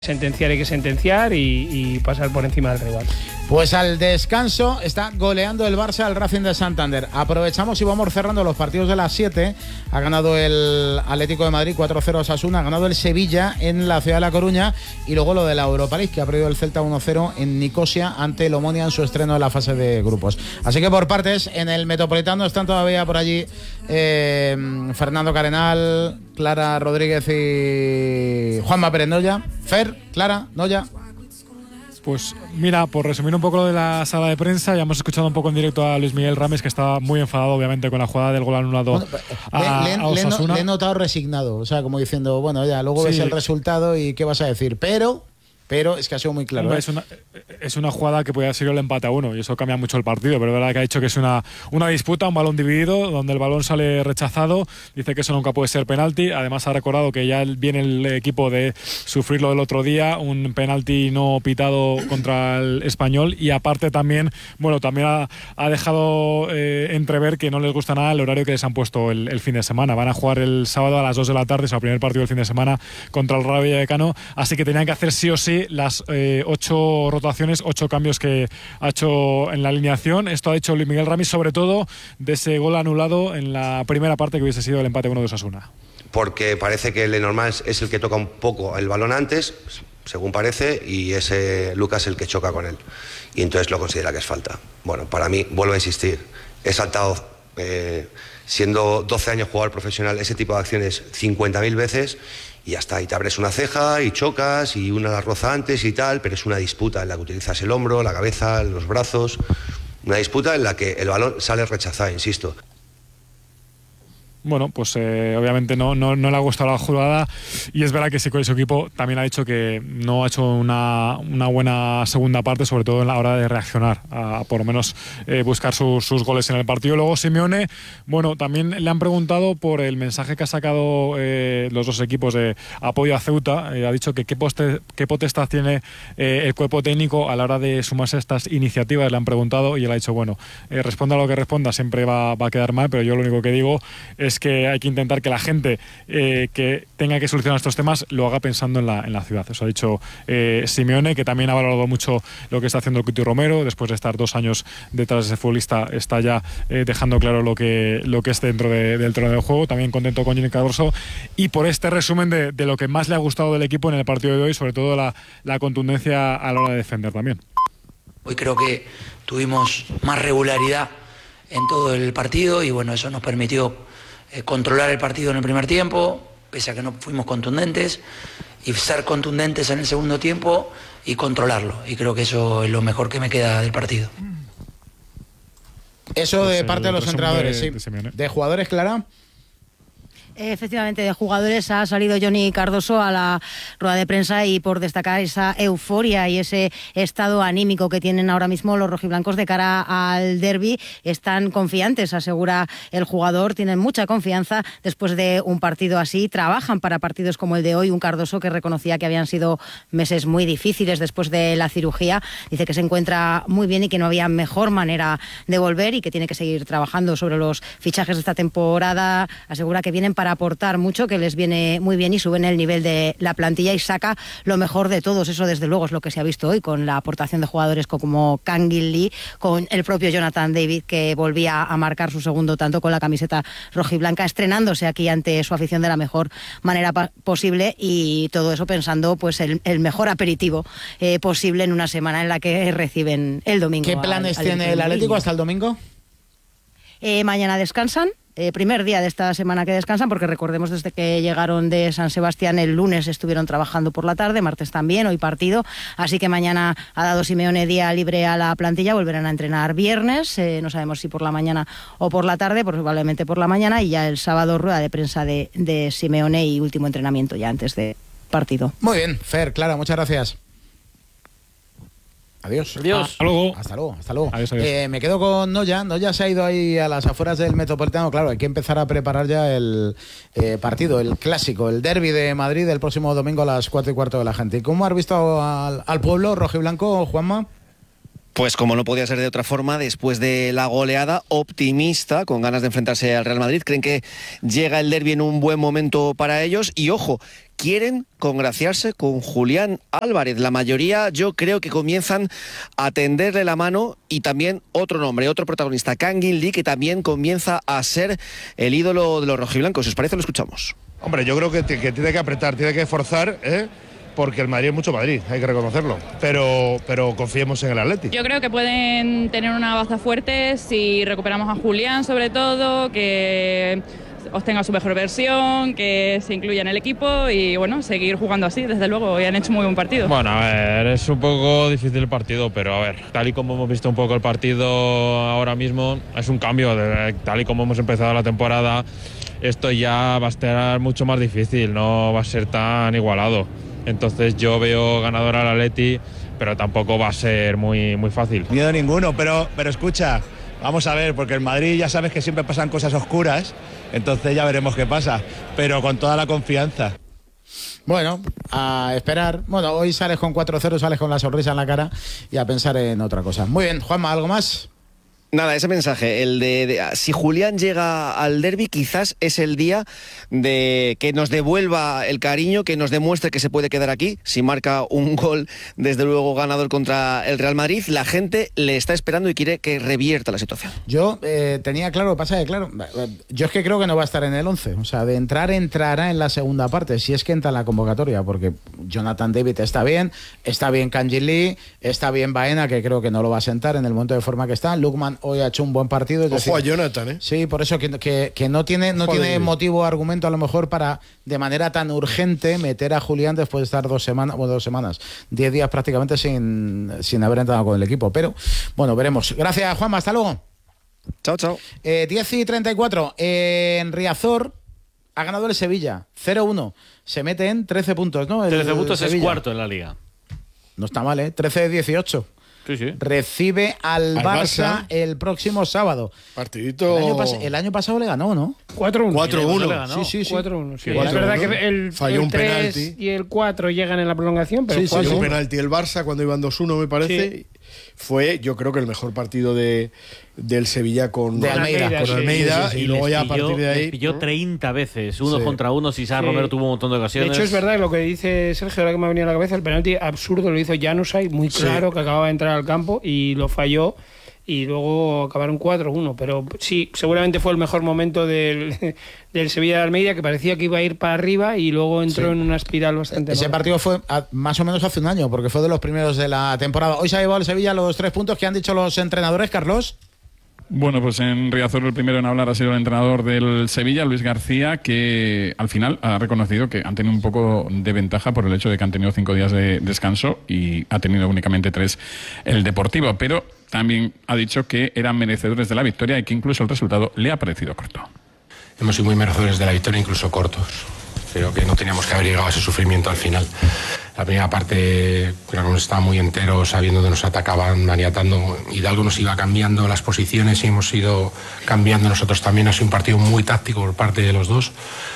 Sentenciar hay que sentenciar y pasar por encima del rival. Pues al descanso está goleando el Barça al Racing de Santander. Aprovechamos y vamos cerrando los partidos de las 7. Ha ganado el Atlético de Madrid 4-0 a Osasuna, ha ganado el Sevilla en la ciudad de La Coruña y luego lo de la Europa League, que ha perdido el Celta 1-0 en Nicosia ante el Omonia en su estreno en la fase de grupos. Así que por partes, en el Metropolitano están todavía por allí Fernando Carenal, Clara Rodríguez y Juanma Pérez Noya. Fer, Clara, Noya. Pues mira, por resumir un poco lo de la sala de prensa, ya hemos escuchado un poco en directo a Luis Miguel Ramis, que estaba muy enfadado obviamente con la jugada del gol anulado a Osasuna. Le he notado resignado, o sea, como diciendo, bueno, ya, luego ves el resultado y qué vas a decir, pero es que ha sido muy claro. Hombre, es una jugada que podía ser el empate a 1 y eso cambia mucho el partido, pero es verdad que ha dicho que es una disputa, un balón dividido, donde el balón sale rechazado, dice que eso nunca puede ser penalti, además ha recordado que ya viene el equipo de sufrirlo del otro día, un penalti no pitado contra el Español, y aparte también ha dejado entrever que no les gusta nada el horario que les han puesto el fin de semana. Van a jugar el sábado a las 2 de la tarde, es el primer partido del fin de semana contra el Rayo Vallecano, así que tenían que hacer sí o sí las 8 rotaciones, 8 cambios que ha hecho en la alineación. Esto ha dicho Luis Miguel Ramis, sobre todo de ese gol anulado en la primera parte que hubiese sido el empate 1 de Osasuna. Porque parece que Lenormand es el que toca un poco el balón antes, según parece, y es Lucas el que choca con él. Y entonces lo considera que es falta. Bueno, para mí, vuelvo a insistir, he saltado, siendo 12 años jugador profesional, ese tipo de acciones 50.000 veces. Y ya está, y te abres una ceja y chocas y una la roza antes y tal, pero es una disputa en la que utilizas el hombro, la cabeza, los brazos, una disputa en la que el balón sale rechazado, insisto. Bueno, pues obviamente no le ha gustado la jugada y es verdad que sí, con su equipo también ha dicho que no ha hecho una buena segunda parte, sobre todo en la hora de reaccionar, a por lo menos buscar sus goles en el partido. Luego Simeone, bueno, también le han preguntado por el mensaje que ha sacado los dos equipos de apoyo a Ceuta. Ha dicho que qué potestad tiene el cuerpo técnico a la hora de sumarse a estas iniciativas, le han preguntado y él ha dicho, bueno, responda lo que responda, siempre va a quedar mal, pero yo lo único que digo es que hay que intentar que la gente que tenga que solucionar estos temas lo haga pensando en la ciudad. Eso ha dicho Simeone, que también ha valorado mucho lo que está haciendo el Cuti Romero. Después de estar 2 años detrás de ese futbolista, está ya dejando claro lo que es dentro del terreno de juego. También contento con Johnny Cardoso y por este resumen de lo que más le ha gustado del equipo en el partido de hoy, sobre todo la contundencia a la hora de defender también. Hoy creo que tuvimos más regularidad en todo el partido y bueno, eso nos permitió controlar el partido en el primer tiempo, pese a que no fuimos contundentes, y ser contundentes en el segundo tiempo y controlarlo. Y creo que eso es lo mejor que me queda del partido. Eso de parte de los entrenadores, sí. ¿De jugadores, Clara? Efectivamente, de jugadores ha salido Johnny Cardoso a la rueda de prensa y por destacar esa euforia y ese estado anímico que tienen ahora mismo los rojiblancos de cara al derbi. Están confiantes, asegura el jugador, tienen mucha confianza después de un partido así, trabajan para partidos como el de hoy. Un Cardoso que reconocía que habían sido meses muy difíciles después de la cirugía, dice que se encuentra muy bien y que no había mejor manera de volver y que tiene que seguir trabajando sobre los fichajes de esta temporada. Asegura que vienen para aportar mucho, que les viene muy bien y suben el nivel de la plantilla y saca lo mejor de todos. Eso desde luego es lo que se ha visto hoy con la aportación de jugadores como Kangin Lee, con el propio Jonathan David, que volvía a marcar su segundo tanto con la camiseta rojiblanca, estrenándose aquí ante su afición de la mejor manera posible, y todo eso pensando pues el mejor aperitivo posible en una semana en la que reciben el domingo. ¿Qué planes tiene el Atlético hasta el domingo? Mañana descansan. Primer día de esta semana que descansan, porque recordemos desde que llegaron de San Sebastián el lunes estuvieron trabajando por la tarde, martes también, hoy partido, así que mañana ha dado Simeone día libre a la plantilla, volverán a entrenar viernes, no sabemos si por la mañana o por la tarde, probablemente por la mañana, y ya el sábado rueda de prensa de Simeone y último entrenamiento ya antes de partido. Muy bien, Fer, Clara, muchas gracias. Adiós. Hasta luego. Hasta luego. Adiós. Me quedo con Noya. Noya se ha ido ahí a las afueras del Metropolitano. Claro, hay que empezar a preparar ya el partido, el clásico, el derbi de Madrid el próximo domingo a las 4:15 de la gente. ¿Y cómo has visto al pueblo rojiblanco, Juanma? Pues como no podía ser de otra forma, después de la goleada, optimista, con ganas de enfrentarse al Real Madrid. Creen que llega el derbi en un buen momento para ellos. Y ojo, quieren congraciarse con Julián Álvarez. La mayoría, yo creo que comienzan a tenderle la mano, y también otro nombre, otro protagonista, Kangin Lee, que también comienza a ser el ídolo de los rojiblancos. ¿Os parece? Lo escuchamos. Hombre, yo creo que tiene que apretar, tiene que forzar, porque el Madrid es mucho Madrid, hay que reconocerlo. Pero confiemos en el Atleti. Yo creo que pueden tener una baza fuerte si recuperamos a Julián, sobre todo, que obtenga su mejor versión, que se incluya en el equipo y bueno, seguir jugando así, desde luego, y han hecho muy buen partido. Bueno, a ver, es un poco difícil el partido, pero a ver, tal y como hemos visto un poco el partido ahora mismo, es un cambio, tal y como hemos empezado la temporada, esto ya va a estar mucho más difícil, no va a ser tan igualado. Entonces yo veo ganador al Atleti, pero tampoco va a ser muy fácil. Miedo ninguno, pero escucha, vamos a ver, porque en Madrid ya sabes que siempre pasan cosas oscuras, entonces ya veremos qué pasa, pero con toda la confianza. Bueno, a esperar. Bueno, hoy sales con 4-0, sales con la sonrisa en la cara y a pensar en otra cosa. Muy bien, Juanma, ¿algo más? Nada, ese mensaje, el de si Julián llega al derbi, quizás es el día de que nos devuelva el cariño, que nos demuestre que se puede quedar aquí. Si marca un gol, desde luego ganador contra el Real Madrid, la gente le está esperando y quiere que revierta la situación. Yo tenía claro, pasa que claro, yo es que creo que no va a estar en el 11, o sea, de entrará en la segunda parte, si es que entra en la convocatoria, porque Jonathan David está bien Kangin Lee, está bien Baena, que creo que no lo va a sentar en el momento de forma que está. Lookman hoy ha hecho un buen partido. Ojo a Jonathan, Sí, por eso que no tiene motivo o argumento a lo mejor para de manera tan urgente meter a Julián después de estar 2 semanas, 10 días prácticamente sin haber entrado con el equipo. Pero bueno, veremos. Gracias, Juanma, hasta luego. Chao. 10:34 en Riazor ha ganado el Sevilla 0-1, se mete en 13 puntos, ¿no? 13 puntos Sevilla. es cuarto en la liga. No está mal, 13-18. Sí. Recibe al Barça el próximo sábado. Partidito. El año pasado le ganó, ¿no? 4-1. 4-1. Sí. 4-1. Sí. 4-1. Es verdad que el falló un 3 penalti y el 4 llegan en la prolongación, pero sí, un penalti el Barça cuando iban 2-1, me parece. Sí. Fue, yo creo que el mejor partido del Sevilla con Almeida, sí. Y luego ya a pilló, partir de ahí les pilló 30 veces, uno contra uno. César Romero tuvo un montón de ocasiones. De hecho, es verdad lo que dice Sergio, ahora que me ha venido a la cabeza, el penalti absurdo lo hizo Januzaj, muy claro, que acababa de entrar al campo y lo falló. Y luego acabaron 4-1, pero sí, seguramente fue el mejor momento del Sevilla de Almeida, que parecía que iba a ir para arriba y luego entró en una espiral bastante Ese partido fue más o menos hace un año, porque fue de los primeros de la temporada. Hoy se ha llevado el Sevilla los 3 puntos que han dicho los entrenadores, Carlos. Bueno, pues en Riazor el primero en hablar ha sido el entrenador del Sevilla, Luis García, que al final ha reconocido que han tenido un poco de ventaja por el hecho de que han tenido 5 días de descanso y ha tenido únicamente 3 el Deportivo, pero también ha dicho que eran merecedores de la victoria y que incluso el resultado le ha parecido corto. Hemos sido muy merecedores de la victoria, incluso cortos. Creo que no teníamos que haber llegado a ese sufrimiento al final. La primera parte creo que nos estaba muy enteros, sabiendo que nos atacaban, maniatando. Hidalgo nos iba cambiando las posiciones y hemos ido cambiando nosotros también. Ha sido un partido muy táctico por parte de los dos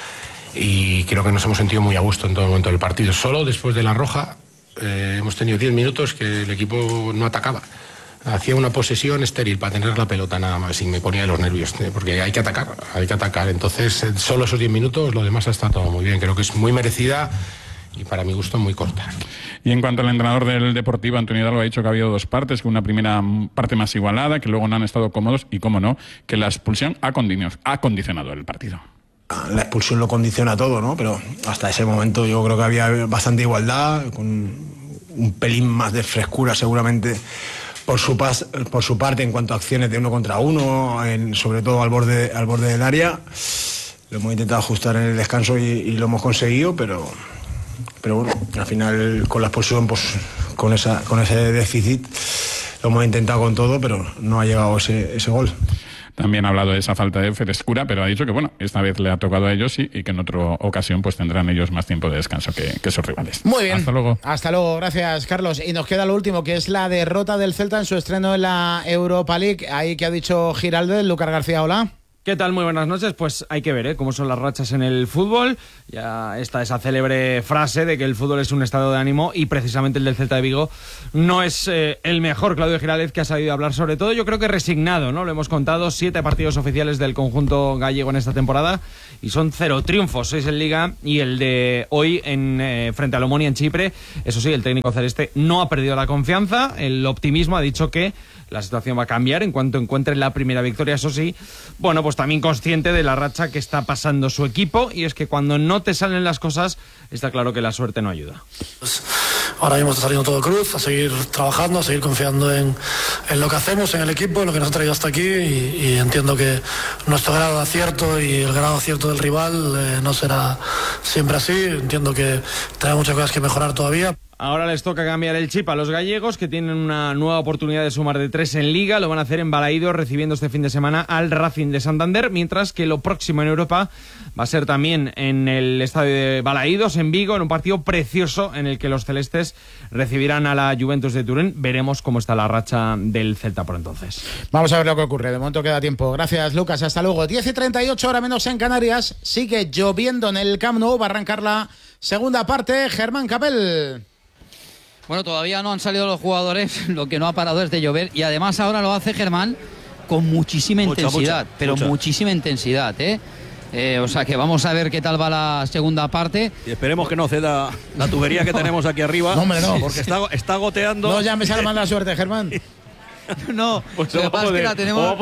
y creo que nos hemos sentido muy a gusto en todo momento del partido. Solo después de la roja hemos tenido 10 minutos que el equipo no atacaba. Hacía una posesión estéril para tener la pelota nada más y me ponía de los nervios, porque hay que atacar. Entonces, solo esos 10 minutos, lo demás está todo muy bien. Creo que es muy merecida y para mi gusto muy corta. Y en cuanto al entrenador del Deportivo, Antonio Hidalgo, ha dicho que ha habido 2 partes, que una primera parte más igualada, que luego no han estado cómodos y, cómo no, que la expulsión ha condicionado el partido. La expulsión lo condiciona todo, ¿no? Pero hasta ese momento yo creo que había bastante igualdad, con un pelín más de frescura seguramente por su parte en cuanto a acciones de 1 contra 1, sobre todo al borde del área. Lo hemos intentado ajustar en el descanso y lo hemos conseguido, pero bueno, al final con la expulsión, pues con ese déficit lo hemos intentado con todo, pero no ha llegado ese gol. También ha hablado de esa falta de frescura, pero ha dicho que bueno, esta vez le ha tocado a ellos y que en otra ocasión pues tendrán ellos más tiempo de descanso que sus rivales. Muy bien. Hasta luego. Hasta luego, gracias Carlos. Y nos queda lo último, que es la derrota del Celta en su estreno en la Europa League. Ahí que ha dicho Giraldez, Lucas García, hola. ¿Qué tal? Muy buenas noches. Pues hay que ver cómo son las rachas en el fútbol. Ya está esa célebre frase de que el fútbol es un estado de ánimo y precisamente el del Celta de Vigo no es el mejor. Claudio Giraldez, que ha sabido hablar sobre todo, yo creo que resignado, ¿no? Lo hemos contado, 7 partidos oficiales del conjunto gallego en esta temporada y son 0 triunfos, 6 en Liga y el de hoy frente al Omonia en Chipre. Eso sí, el técnico celeste no ha perdido la confianza, el optimismo, ha dicho que la situación va a cambiar en cuanto encuentre la primera victoria. Eso sí, bueno, pues también consciente de la racha que está pasando su equipo, y es que cuando no te salen las cosas está claro que la suerte no ayuda. Ahora mismo está saliendo todo cruz, a seguir trabajando, a seguir confiando en lo que hacemos, en el equipo, en lo que nos ha traído hasta aquí, y entiendo que nuestro grado de acierto y el grado de acierto del rival no será siempre así. Entiendo que tenemos muchas cosas que mejorar todavía. Ahora les toca cambiar el chip a los gallegos, que tienen una nueva oportunidad de sumar de 3 en Liga. Lo van a hacer en Balaídos, recibiendo este fin de semana al Racing de Santander, mientras que lo próximo en Europa va a ser también en el estadio de Balaídos, en Vigo, en un partido precioso en el que los celestes recibirán a la Juventus de Turín. Veremos cómo está la racha del Celta por entonces. Vamos a ver lo que ocurre. De momento queda tiempo. Gracias, Lucas. Hasta luego. 10:38, hora menos en Canarias. Sigue lloviendo en el Camp Nou. Va a arrancar la segunda parte. Germán Capel. Bueno, todavía no han salido los jugadores, lo que no ha parado es de llover, y además ahora lo hace Germán con muchísima intensidad, muchísima intensidad, o sea que vamos a ver qué tal va la segunda parte. Y esperemos que no ceda la tubería que tenemos aquí arriba. No, hombre, no. Porque está goteando. No llames a la mala suerte, Germán. No, pues lo que pasa es que la tenemos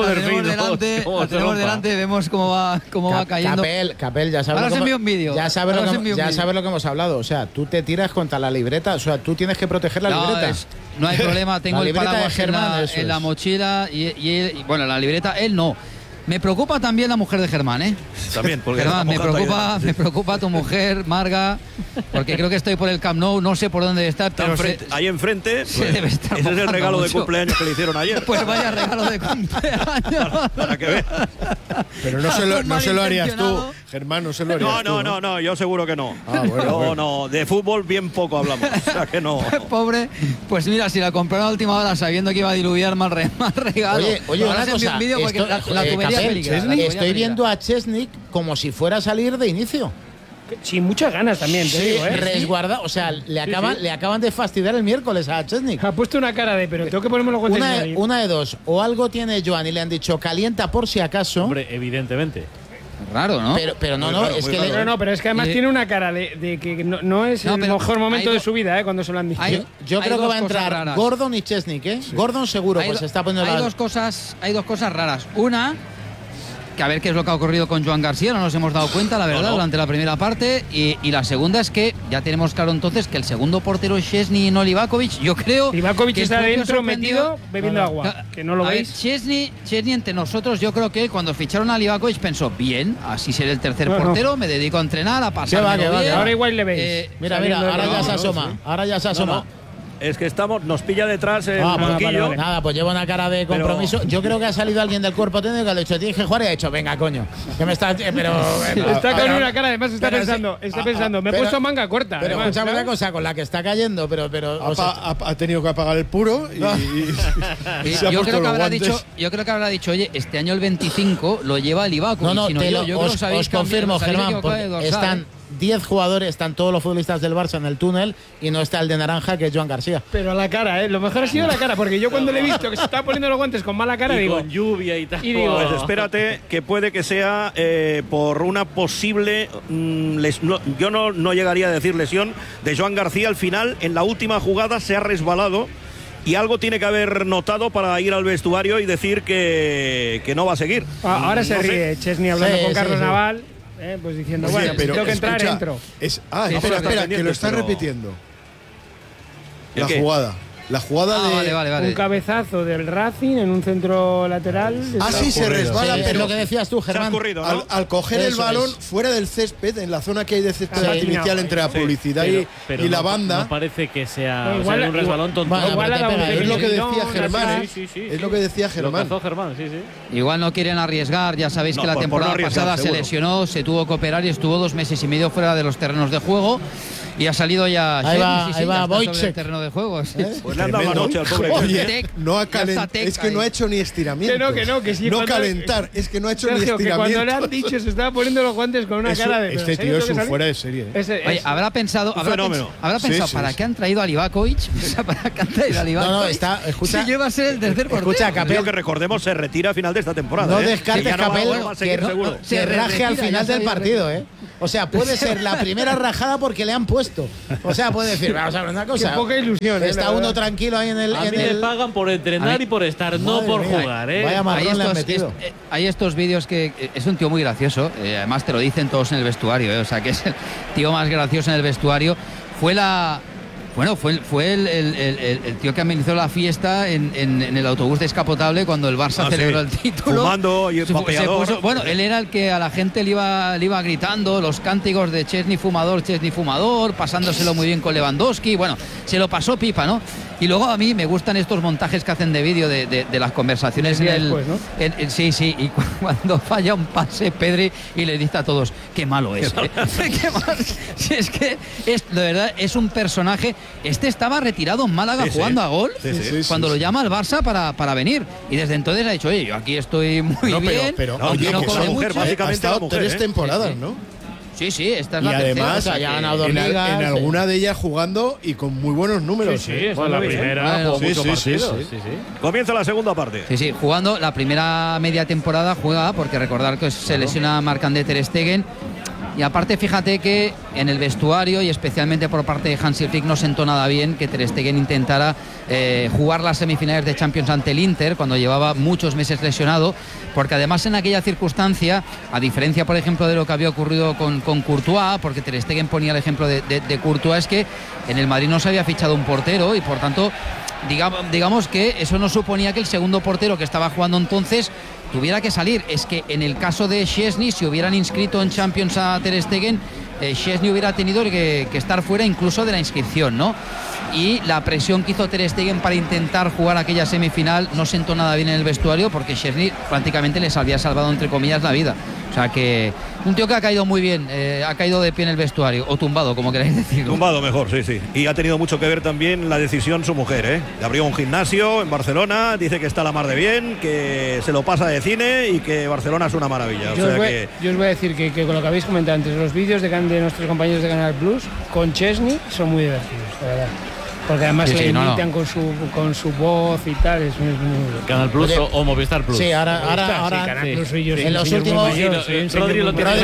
delante, vemos cómo va cayendo. Capel, ya sabes. Ahora os envío un vídeo. Ya sabes lo que hemos hablado. O sea, tú te tiras contra la libreta. O sea, tú tienes que proteger la libreta. No hay problema. Tengo el paraguas en la mochila y bueno, la libreta, él no. Me preocupa también la mujer de Germán, También, porque Germán, me preocupa tu mujer, Marga, porque creo que estoy por el Camp Nou, no sé por dónde está, pero ahí enfrente, se debe estar. Ese es el regalo mucho de cumpleaños que le hicieron ayer. Pues vaya regalo de cumpleaños. Para que veas. Pero no se lo harías tú, Germán, no se lo harías tú. No, yo seguro que no. No, de fútbol bien poco hablamos, o sea que no. Pobre, pues mira, si la compraron a última hora sabiendo que iba a diluviar más regalo. Oye, ahora una cosa, la tubería estoy viendo a Chesnik como si fuera a salir de inicio. Sin muchas ganas también, te digo, resguarda, o sea, le acaban de fastidiar el miércoles a Chesnik. Ha puesto una cara de, pero tengo que ponerme los guantes. Una de dos, o algo tiene Joan y le han dicho calienta por si acaso. Hombre, evidentemente. Raro, ¿no? Pero no, es que pero es que además tiene una cara de que no es el mejor momento de su vida, cuando se lo han dicho. Yo creo que va a entrar Gordon y Chesnik, Sí. Gordon seguro, pues se está poniendo hay dos cosas raras. Una, que a ver qué es lo que ha ocurrido con Joan García, no nos hemos dado cuenta, la verdad, durante la primera parte, y la segunda es que ya tenemos claro entonces que el segundo portero es Szczesny y no Livakovic. Yo creo Livakovic que está dentro metido bebiendo agua, que no lo veis. Szczesny entre nosotros, yo creo que cuando ficharon a Livakovic pensó, bien, así seré el tercer portero, me dedico a entrenar, a pasar bien. Ahora igual le veis. Mira, ahora ya se asoma. Es que nos pilla detrás el banquillo. Vale. Nada, pues lleva una cara de compromiso. Yo creo que ha salido alguien del cuerpo técnico que ha dicho, tienes que jugar, y ha dicho, venga, coño. Que me está. Está con una cara, además está pensando, me he puesto manga corta. Pero escúchame una cosa, con la que está cayendo, pero ha tenido que apagar el puro y se ha puesto los guantes. Yo creo que habrá dicho, oye, este año el 25 lo lleva Livakovic. Os confirmo, Germán, porque están 10 jugadores, están todos los futbolistas del Barça en el túnel y no está el de naranja, que es Joan García. Pero a la cara, lo mejor ha sido la cara, porque yo cuando le he visto que se estaba poniendo los guantes con mala cara, digo, con lluvia y tal. Pues espérate, que puede que sea por una posible yo no llegaría a decir lesión de Joan García. Al final, en la última jugada se ha resbalado y algo tiene que haber notado para ir al vestuario y decir que no va a seguir. Ahora se ríe Szczesny hablando con Carlos Naval. Pues diciendo, bueno, pero tengo que entrar, entro. Espera, que lo está repitiendo. La jugada de vale. Un cabezazo del Racing en un centro lateral. Se resbala, pero lo que decías tú, Germán. Al coger el balón fuera del césped, en la zona que hay de césped artificial entre la publicidad y la banda. No parece que sea un resbalón tonto. Es lo que decía Germán. Es lo que decía Germán. Igual no quieren arriesgar, ya sabéis que la temporada pasada se lesionó, se tuvo que operar y estuvo 2 meses y medio fuera de los terrenos de juego. Y ha salido ya. Ahí va, sí, ahí va ya está Wojciech. sobre el terreno de juego. Sí. Pues le han dado la noche al pobre. Oye, no ha es que no ha hecho ni estiramiento. Que sí. No calentar, es que no ha hecho Sergio, ni estiramiento. Que cuando le han dicho se estaba poniendo los guantes con una cara de. Este tío es un fuera de serie. Oye, habrá pensado, ¿para qué han traído a Livakovic? ¿Para qué han traído a Livakovic? No, escucha. Si lleva a ser el tercer portero. Escucha, Capel. Que recordemos se retira a final de esta temporada. No descartes, Capel, que se raje al final del partido, ¿eh? O sea, puede ser la primera rajada porque le han puesto. O sea, puede decir, vamos a ver una cosa. Qué poca ilusión. Está uno tranquilo ahí en el. A mí me pagan por entrenar y por estar, no por jugar, ¿eh? Vaya marrón le han metido. Hay estos vídeos que es un tío muy gracioso. Además, te lo dicen todos en el vestuario, ¿eh? O sea, que es el tío más gracioso en el vestuario. Fue el tío que amenizó la fiesta en el autobús descapotable cuando el Barça celebró el título. Fumando y papeador. Bueno, él era el que a la gente le iba gritando los cánticos de Chesney fumador, pasándoselo muy bien con Lewandowski. Bueno, se lo pasó pipa, ¿no? Y luego a mí me gustan estos montajes que hacen de vídeo de las conversaciones en el... Después, ¿no? Sí, y cuando falla un pase Pedri y le dice a todos, qué malo es. Qué malo. Si es que, de verdad, es un personaje... Este estaba retirado en Málaga jugando a gol cuando lo llama al Barça para venir. Y desde entonces ha dicho, oye, yo aquí estoy muy bien. Pero oye, no que cobre mujer, mucho. básicamente ha estado 3 temporadas, ¿no? Sí, esta es y la además tercera. ya ha ganado en ligas, alguna de ellas jugando y con muy buenos números. Sí, Pues la primera, jugó muchos partidos. Sí. Comienza la segunda parte. Sí, jugando la primera media temporada juega, porque recordar que se lesiona Marc-André ter Stegen. Y aparte, fíjate que en el vestuario y especialmente por parte de Hansi Flick no sentó nada bien que ter Stegen intentara jugar las semifinales de Champions ante el Inter cuando llevaba muchos meses lesionado, porque además en aquella circunstancia, a diferencia por ejemplo de lo que había ocurrido con Courtois, porque ter Stegen ponía el ejemplo de Courtois, es que en el Madrid no se había fichado un portero y por tanto digamos que eso no suponía que el segundo portero que estaba jugando entonces tuviera que salir. Es que en el caso de Szczęsny, si hubieran inscrito en Champions a ter Stegen, Szczęsny hubiera tenido que estar fuera incluso de la inscripción, ¿no? Y la presión que hizo ter Stegen para intentar jugar aquella semifinal no sentó nada bien en el vestuario, porque Szczęsny prácticamente les había salvado entre comillas la vida. O sea que un tío que ha caído muy bien, ha caído de pie en el vestuario, o tumbado, como queráis decirlo. Tumbado mejor, sí. Y ha tenido mucho que ver también la decisión su mujer, ¿eh? Le abrió un gimnasio en Barcelona, dice que está la mar de bien, que se lo pasa de cine y que Barcelona es una maravilla. Yo os voy a decir que con lo que habéis comentado antes, los vídeos de nuestros compañeros de Canal Plus con Szczęsny son muy divertidos, la verdad. Porque además le imitan con su voz y tal. Es muy... Canal Plus o Movistar Plus. Sí, ahora Canal Plus soy yo. En los últimos Rodri lo tiene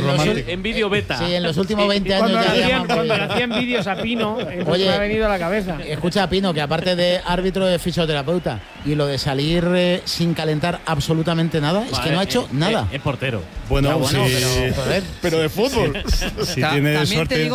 en vídeo beta. Sí, en los últimos 20 años cuando le hacían vídeos a Pino, entonces me ha venido a la cabeza. Escucha a Pino, que aparte de árbitro de fisioterapeuta y lo de salir sin calentar absolutamente nada, es que no ha hecho nada. Es portero. Bueno, pero de fútbol. Si tiene suerte.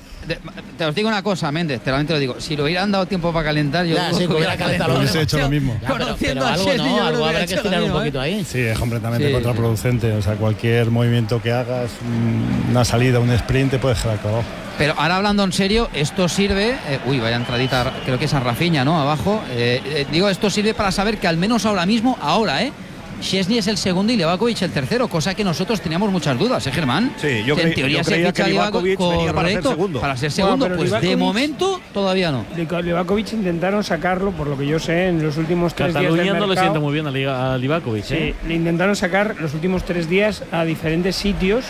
Te os digo una cosa, Méndez, te lo digo. Si le hubieran dado tiempo para calentar, yo hubiera calentado. Hubiese hecho lo mismo. Conociendo a Szczęsny, algo habrá que estirar un poquito ahí. Sí, es completamente contraproducente. O sea, cualquier movimiento que hagas, una salida, un sprint, te puedes dejar acabado. Pero ahora hablando en serio, esto sirve. Vaya entradita, creo que es a Rafinha, ¿no? Abajo. Digo, esto sirve para saber que al menos ahora mismo, Szczęsny es el segundo y Livakovic el tercero, cosa que nosotros teníamos muchas dudas, Germán? Sí, yo creía que Livakovic venía para ser segundo. Para ser segundo, pues de momento todavía no. Livakovic intentaron sacarlo, por lo que yo sé, en los últimos 3 días del mercado. Cataluña no le siente muy bien a Livakovic, Sí, le intentaron sacar los últimos 3 días a diferentes sitios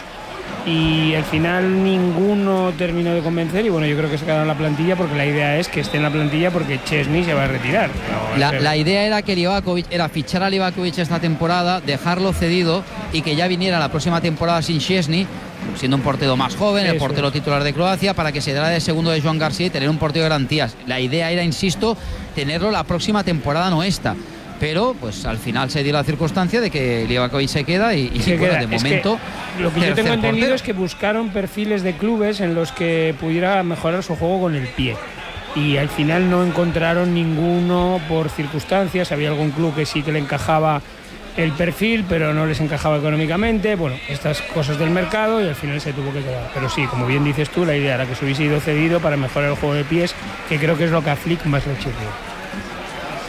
y al final ninguno terminó de convencer y bueno, yo creo que se quedaron en la plantilla porque la idea es que esté en la plantilla porque Szczęsny se va a retirar. La idea era que era fichar a Livakovic esta temporada, dejarlo cedido y que ya viniera la próxima temporada sin Szczęsny, siendo un portero más joven, el portero titular de Croacia, para que se diera de segundo de Joan García y tener un portero de garantías. La idea era, insisto, tenerlo la próxima temporada, no esta. Pero pues al final se dio la circunstancia de que Livakovic se queda y de momento lo que yo tengo entendido es que buscaron perfiles de clubes en los que pudiera mejorar su juego con el pie y al final no encontraron ninguno por circunstancias. Había algún club que sí que le encajaba el perfil pero no les encajaba económicamente, bueno, estas cosas del mercado, y al final se tuvo que quedar. Pero sí, como bien dices tú, la idea era que se hubiese ido cedido para mejorar el juego de pies, que creo que es lo que a Flick más le chirrió.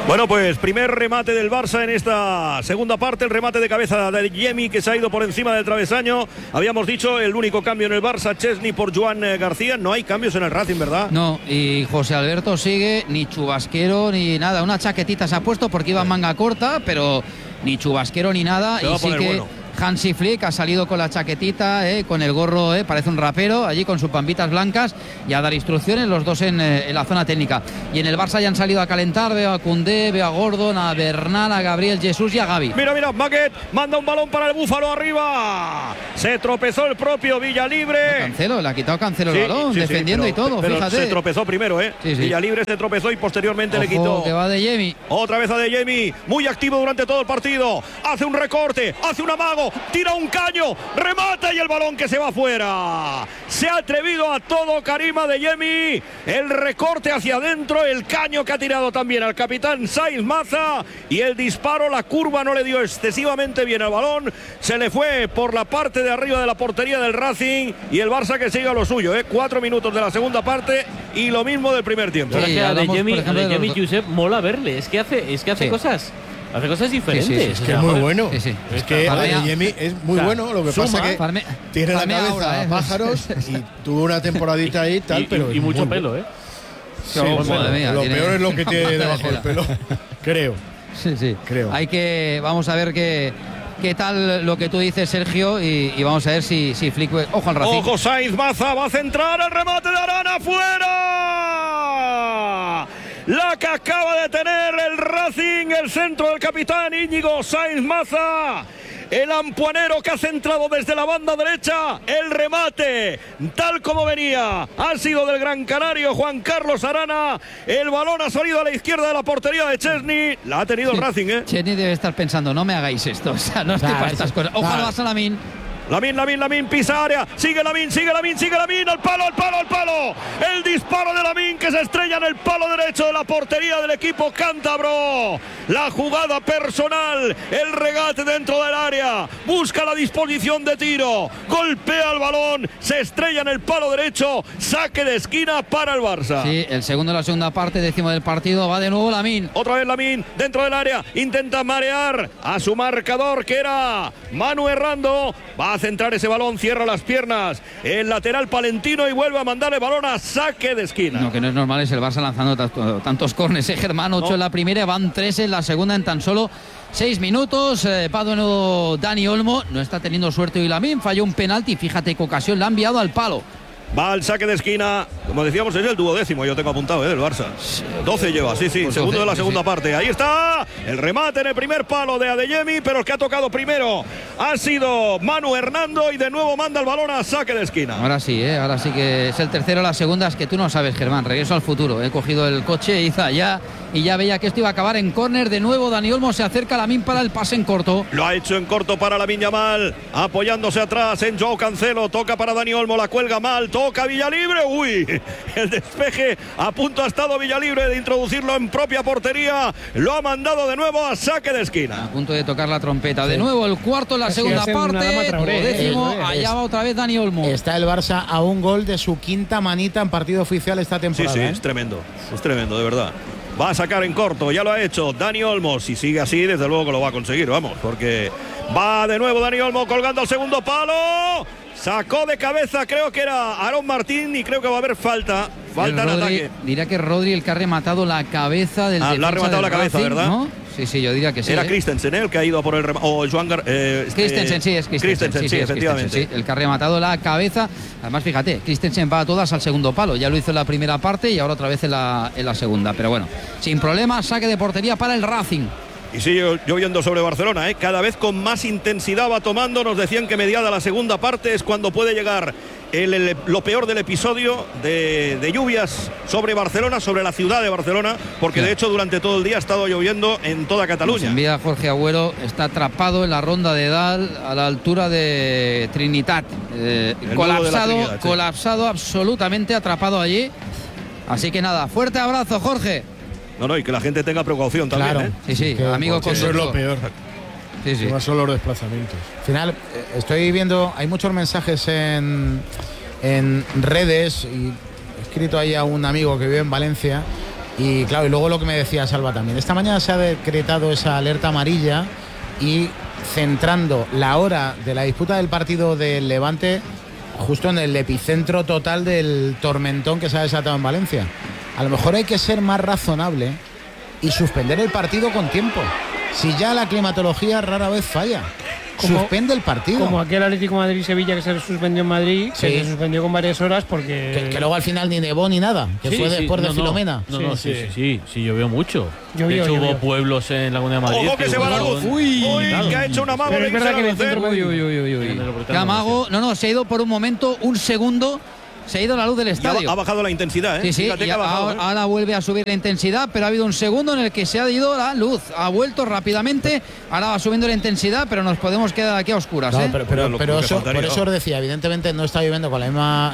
Bueno, pues primer remate del Barça en esta segunda parte, el remate de cabeza de Yemi que se ha ido por encima del travesaño. Habíamos dicho el único cambio en el Barça, Chesney por Joan García. No hay cambios en el Racing, ¿verdad? No, y José Alberto sigue, ni chubasquero ni nada. Una chaquetita se ha puesto porque iba en manga corta, pero ni chubasquero ni nada. Se va y a sí poner que bueno. Hansi Flick ha salido con la chaquetita, con el gorro, parece un rapero, allí con sus pambitas blancas, y a dar instrucciones, los dos en la zona técnica. Y en el Barça ya han salido a calentar, veo a Koundé, veo a Gordon, a Bernal, a Gabriel Jesús y a Gavi. Mira, Maguet manda un balón para el Búfalo arriba. Se tropezó el propio Villalibre. Cancelo, le ha quitado Cancelo el balón, defendiendo pero, y todo, pero fíjate. se tropezó primero, Villalibre se tropezó y posteriormente le quitó. Que va de Yemi. Otra vez a de Yemi, muy activo durante todo el partido. Hace un recorte, hace un amago, tira un caño, remata y el balón que se va afuera. Se ha atrevido a todo Karima de Yemi. El recorte hacia adentro, el caño que ha tirado también al capitán Sainz Maza y el disparo, la curva no le dio excesivamente bien al balón. Se le fue por la parte de arriba de la portería del Racing y el Barça que sigue a lo suyo. 4 minutos de la segunda parte y lo mismo del primer tiempo. Sí, a de Yemi, Josep, mola verle. Es que hace cosas. Hace cosas diferentes. Es que es muy bueno. Es que Yemi es muy bueno. Lo que pasa es que tiene la cabeza ahora, a pájaros y tuvo una temporadita ahí tal, pero y mucho pelo, Sí, lo peor es lo que tiene debajo del pelo. Creo. Sí. Creo. Vamos a ver qué tal lo que tú dices, Sergio, y vamos a ver si Flick. Ojo al Racing. Ojo, Sainz Maza va a centrar el remate de Arana fuera. La que acaba de tener el Racing, el centro del capitán Íñigo Sainz Maza. El ampuanero que ha centrado desde la banda derecha. El remate, tal como venía, ha sido del Gran Canario Juan Carlos Arana. El balón ha salido a la izquierda de la portería de Chesney. La ha tenido el Racing, Chesney debe estar pensando, no me hagáis esto. O sea, no estoy para estas cosas. Ojalá a Lamin. Lamin, pisa área, sigue Lamin, al palo. El disparo de Lamin que se estrella en el palo derecho de la portería del equipo cántabro. La jugada personal, el regate dentro del área, busca la disposición de tiro, golpea el balón, se estrella en el palo derecho, saque de esquina para el Barça. Sí, el segundo de la segunda parte, 10º del partido, va de nuevo Lamin. Otra vez Lamin, dentro del área, intenta marear a su marcador que era Manu Errando. Va a centrar ese balón, cierra las piernas el lateral palentino y vuelve a mandar el balón a saque de esquina. No, que no es normal, es el Barça lanzando tantos córneres, Germán, 8 en la primera, van 3 en la segunda en tan solo 6 minutos. Va de nuevo Dani Olmo, no está teniendo suerte hoy Lamin, falló un penalti, fíjate qué ocasión, la ha enviado al palo. Va al saque de esquina, como decíamos, es el 12º, yo tengo apuntado, del Barça. 12 lleva, sí, pues segundo 12, de la segunda parte. Ahí está, el remate en el primer palo de Adeyemi, pero el que ha tocado primero ha sido Manu Hernando y de nuevo manda el balón a saque de esquina. Ahora sí que es el tercero, la segunda es que tú no sabes, Germán, regreso al futuro. He cogido el coche, hice allá y ya veía que esto iba a acabar en córner. De nuevo Dani Olmo se acerca a Lamin para el pase en corto. Lo ha hecho en corto para Lamine Yamal, apoyándose atrás en Joao Cancelo, toca para Dani Olmo, la cuelga mal, toca Villalibre, el despeje, a punto ha estado Villalibre de introducirlo en propia portería, lo ha mandado de nuevo a saque de esquina. A punto de tocar la trompeta, de nuevo el cuarto en la segunda parte, décimo, allá va otra vez Dani Olmo. Está el Barça a un gol de su quinta manita en partido oficial esta temporada. Sí, es tremendo, de verdad. Va a sacar en corto, ya lo ha hecho Dani Olmo. Si sigue así, desde luego que lo va a conseguir, vamos, porque va de nuevo Dani Olmo colgando al segundo palo. Sacó de cabeza, creo que era Aarón Martín y creo que va a haber falta en ataque. Diría que Rodri el que ha rematado la cabeza del defensa. Le ha rematado la cabeza, Racing, ¿verdad? ¿no? Sí, yo diría que sí. Era Christensen, el que ha ido por el remate. O Joan Christensen, sí, es Christensen. Sí, efectivamente. El que ha rematado la cabeza. Además, fíjate, Christensen va a todas al segundo palo. Ya lo hizo en la primera parte y ahora otra vez en la segunda. Pero bueno, sin problema, saque de portería para el Racing. Y sigue lloviendo sobre Barcelona, cada vez con más intensidad va tomando. Nos decían que mediada la segunda parte es cuando puede llegar lo peor del episodio de lluvias sobre Barcelona, sobre la ciudad de Barcelona, porque de hecho durante todo el día ha estado lloviendo en toda Cataluña. Nos envía Jorge Agüero, está atrapado en la ronda de Dal a la altura de Trinitat, colapsado, absolutamente atrapado allí. Así que nada, fuerte abrazo, Jorge. No, y que la gente tenga precaución también. Claro. Sí, amigo conductor. Eso es lo peor. Sí. Más son los desplazamientos. Al final, estoy viendo, hay muchos mensajes en redes y he escrito ahí a un amigo que vive en Valencia Y claro, y luego lo que me decía Salva también. Esta mañana se ha decretado esa alerta amarilla y centrando la hora de la disputa del partido del Levante justo en el epicentro total del tormentón que se ha desatado en Valencia. A lo mejor hay que ser más razonable y suspender el partido con tiempo. Si ya la climatología rara vez falla, suspende el partido. Como aquel Atlético Madrid-Sevilla que se suspendió en Madrid, sí, que se suspendió con varias horas porque... Que luego al final ni nevó ni nada, que fue después de Filomena. Sí, llovió mucho. De hecho, hubo pueblos en la Comunidad de Madrid. ¡Ojo que se va la luz! ¡Uy! Que ha hecho un amago. Pero es verdad que en el centro... ¿Qué amago? No, se ha ido por un momento, un segundo... Se ha ido la luz del estadio. Ha bajado la intensidad, ¿eh? Sí, Fíjate que ha bajado, ahora vuelve a subir la intensidad, pero ha habido un segundo en el que se ha ido la luz. Ha vuelto rápidamente, ahora va subiendo la intensidad, pero nos podemos quedar aquí a oscuras. No, pero eso, por eso os decía, evidentemente no está lloviendo con la misma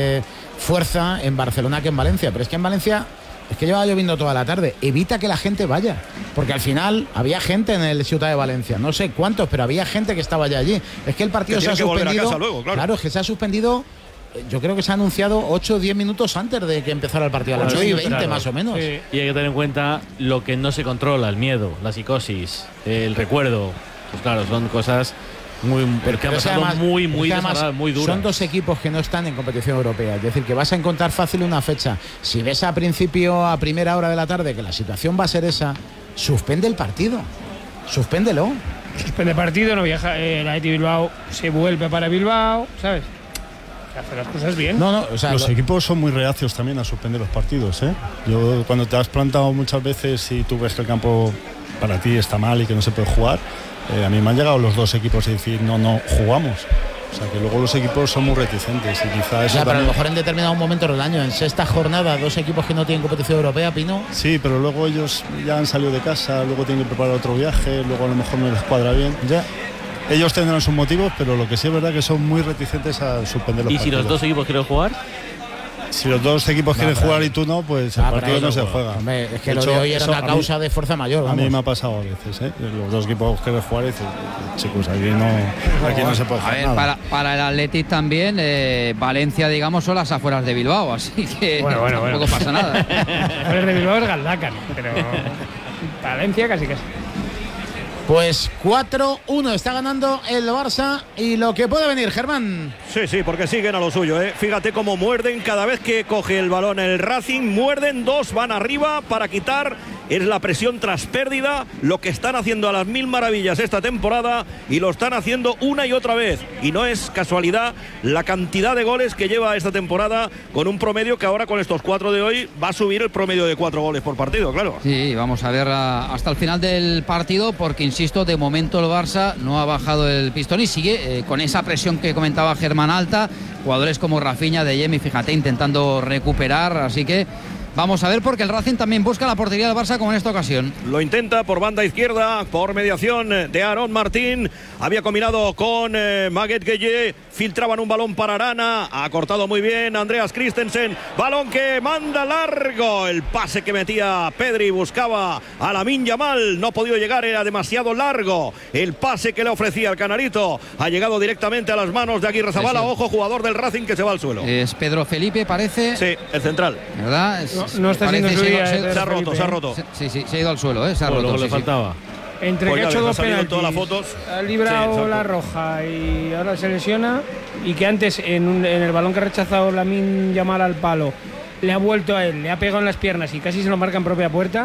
fuerza en Barcelona que en Valencia, pero es que en Valencia es que lleva lloviendo toda la tarde. Evita que la gente vaya, porque al final había gente en el Ciutat de Valencia, no sé cuántos, pero había gente que estaba ya allí. Es que el partido se ha suspendido. Claro, es que se ha suspendido. Yo creo que se ha anunciado 8 o 10 minutos antes de que empezara el partido, a las 8 y 20 más o menos. Sí. Y hay que tener en cuenta lo que no se controla, el miedo, la psicosis, el recuerdo. Pues claro, son cosas muy desagradables, muy duras. Son dos equipos que no están en competición europea, es decir, que vas a encontrar fácil una fecha. Si ves a principio, a primera hora de la tarde, que la situación va a ser esa, suspende el partido. Suspéndelo. Suspende el partido, no viaja, la ETI Bilbao se vuelve para Bilbao, ¿sabes? Hacer las cosas bien. Los equipos son muy reacios también a suspender los partidos, ¿eh? Yo, cuando te has plantado muchas veces y tú ves que el campo para ti está mal y que no se puede jugar, a mí me han llegado los dos equipos a decir no jugamos. O sea que luego los equipos son muy reticentes y quizá eso pero a lo mejor en determinado momento del año, en sexta jornada, dos equipos que no tienen competición europea, Pino. Sí, pero luego ellos ya han salido de casa, luego tienen que preparar otro viaje, luego a lo mejor no les cuadra bien. Ya. Ellos tendrán sus motivos, pero lo que sí es verdad que son muy reticentes a suspender los partidos. ¿Y si los dos equipos quieren jugar? Si los dos equipos quieren jugar y tú no, pues el partido no se juega. Hombre, es que lo de hoy era una causa de fuerza mayor. A mí me ha pasado a veces, ¿eh? Los dos equipos quieren jugar y dicen, chicos, aquí no se puede jugar nada. Para el Athletic también, Valencia, digamos, son las afueras de Bilbao, así que tampoco pasa nada. Afueras de Bilbao es Galdacan, pero Valencia casi. Pues 4-1 está ganando el Barça y lo que puede venir, Germán. Sí, porque siguen a lo suyo, ¿eh? Fíjate cómo muerden cada vez que coge el balón el Racing, muerden, dos van arriba para quitar. Es la presión tras pérdida, lo que están haciendo a las mil maravillas esta temporada y lo están haciendo una y otra vez. Y no es casualidad la cantidad de goles que lleva esta temporada, con un promedio que ahora con estos 4 de hoy va a subir el promedio de 4 goles por partido, claro. Sí, vamos a ver hasta el final del partido, porque insisto, de momento el Barça no ha bajado el pistón y sigue con esa presión que comentaba Germán alta. Jugadores como Rafinha, De Jong, fíjate, intentando recuperar, así que vamos a ver, porque el Racing también busca la portería del Barça como en esta ocasión. Lo intenta por banda izquierda, por mediación de Aaron Martín. Había combinado con Maguette Gueye. Filtraban un balón para Arana. Ha cortado muy bien Andreas Christensen. Balón que manda largo. El pase que metía Pedri buscaba a Lamine Yamal. No ha podido llegar, era demasiado largo. El pase que le ofrecía el Canarito ha llegado directamente a las manos de Aguirrezabala. Sí. Ojo, jugador del Racing que se va al suelo. Es Pedro Felipe, parece. Sí, el central. ¿Verdad? No está siendo su día, se ha roto. Sí, se ha ido al suelo, se ha roto. Le faltaba. Entre pues que ha hecho dos penaltis, todas las fotos. Ha librado la roja y ahora se lesiona, y que antes en el balón que ha rechazado Lamine Yamal al palo le ha vuelto a él, le ha pegado en las piernas y casi se lo marca en propia puerta.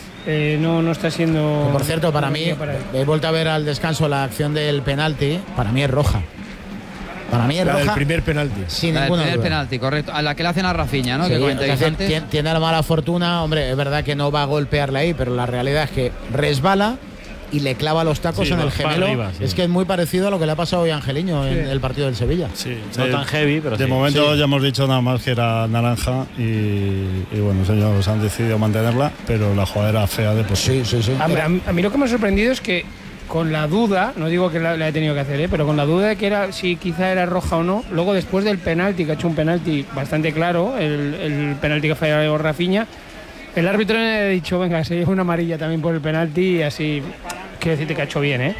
No está siendo... Que por cierto, para mí, he vuelto a ver al descanso la acción del penalti, para mí es roja. Para mí es roja. El primer penalti. Sin ninguna duda. El penalti, correcto. A la que le hacen a Rafinha, ¿no? Sí, que comentáis antes. Tiene la mala fortuna, hombre, es verdad que no va a golpearle ahí, pero la realidad es que resbala y le clava los tacos en el gemelo. Arriba, sí. Es que es muy parecido a lo que le ha pasado hoy a Angeliño en el partido del Sevilla. Sí, no tan heavy, pero de momento ya hemos dicho nada más que era naranja y bueno, ellos han decidido mantenerla, pero la jugada era fea de por sí. A mí lo que me ha sorprendido es que con la duda, no digo que la he tenido que hacer, pero con la duda de que era si quizá era roja o no, luego después del penalti, que ha hecho un penalti bastante claro, el penalti que falló Rafinha, el árbitro le ha dicho, venga, se lleva una amarilla también por el penalti y así, quiero decirte que ha hecho bien,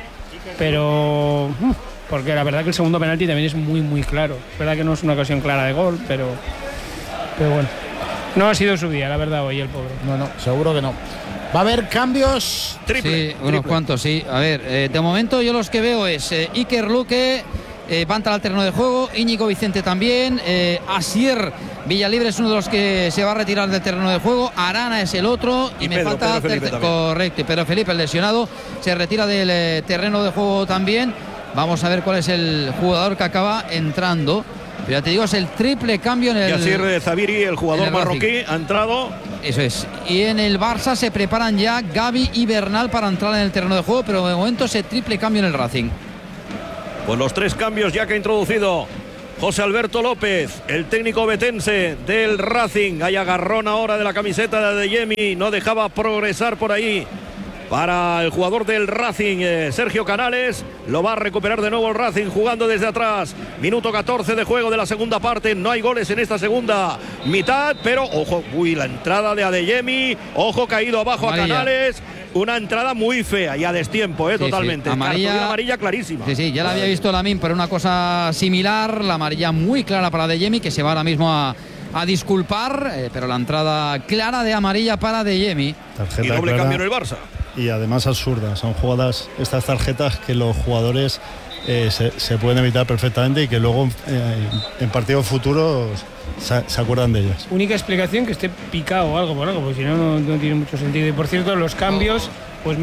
pero porque la verdad que el segundo penalti también es muy muy claro. Es verdad que no es una ocasión clara de gol, pero bueno. No ha sido su día, la verdad, hoy el pobre. No, seguro que no. Va a haber cambios. Sí, unos cuantos, sí. A ver, de momento yo los que veo es Iker Luque, va a entrar al terreno de juego, Íñigo Vicente también, Asier Villalibre es uno de los que se va a retirar del terreno de juego, Arana es el otro y me Pedro, falta correcto, pero Felipe, el lesionado, se retira del terreno de juego también. Vamos a ver cuál es el jugador que acaba entrando. Pero ya te digo, es el triple cambio en el... Yacir Zaviri, el jugador marroquí, ha entrado. Eso es. Y en el Barça se preparan ya Gavi y Bernal para entrar en el terreno de juego, pero de momento ese triple cambio en el Racing. Pues los 3 cambios ya que ha introducido José Alberto López, el técnico betense del Racing. Hay agarrón ahora de la camiseta de Adeyemi, no dejaba progresar por ahí. Para el jugador del Racing, Sergio Canales, lo va a recuperar de nuevo el Racing jugando desde atrás. Minuto 14 de juego de la segunda parte, no hay goles en esta segunda mitad, pero ojo, la entrada de Adeyemi, ojo, caído abajo amarilla. A Canales, una entrada muy fea y a destiempo, totalmente. Sí. Amarilla clarísima. Sí, ya la había visto Lamin, pero una cosa similar, la amarilla muy clara para Adeyemi, que se va ahora mismo a disculpar, pero la entrada clara de amarilla para Adeyemi. Y doble cambio en el Barça. Y además absurdas, son jugadas, estas tarjetas que los jugadores se pueden evitar perfectamente y que luego en partidos futuros se acuerdan de ellas. Única explicación que esté picado o algo por algo, porque si no tiene mucho sentido. Y por cierto, los cambios, pues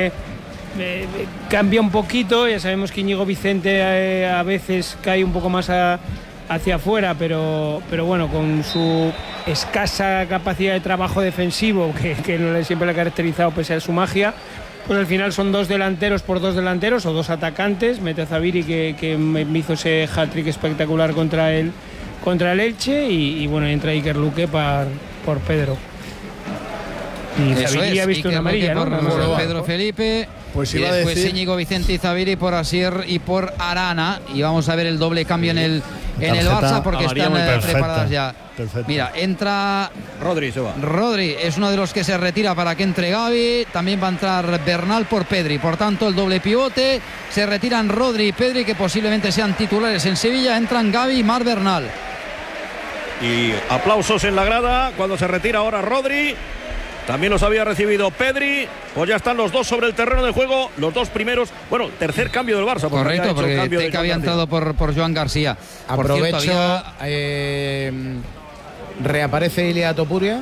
cambia un poquito. Ya sabemos que Íñigo Vicente a veces cae un poco más hacia afuera, pero bueno, con su escasa capacidad de trabajo defensivo que siempre le ha caracterizado pese a su magia, pues al final son 2 delanteros por 2 delanteros o 2 atacantes. Mete a Zaviri que me hizo ese hat-trick espectacular contra el Elche y bueno, entra Iker Luque por Pedro. Y Zaviri ha visto una amarilla, ¿no? Por Pedro Felipe. Pues y iba después a decir... Íñigo Vicente y Zaviri por Asier y por Arana. Y vamos a ver el doble cambio en el Barça porque están preparadas ya. Perfecto. Mira, entra Rodri, se va. Rodri es uno de los que se retira para que entre Gavi. También va a entrar Bernal por Pedri. Por tanto, el doble pivote. Se retiran Rodri y Pedri, que posiblemente sean titulares en Sevilla. Entran Gavi y Mar Bernal. Y aplausos en la grada cuando se retira ahora Rodri. También los había recibido Pedri. Pues ya están los 2 sobre el terreno de juego. Los 2 primeros. Bueno, tercer cambio del Barça. Correcto, porque Teca había entrado por Joan García. Aprovecho. Reaparece Ilia Topuria.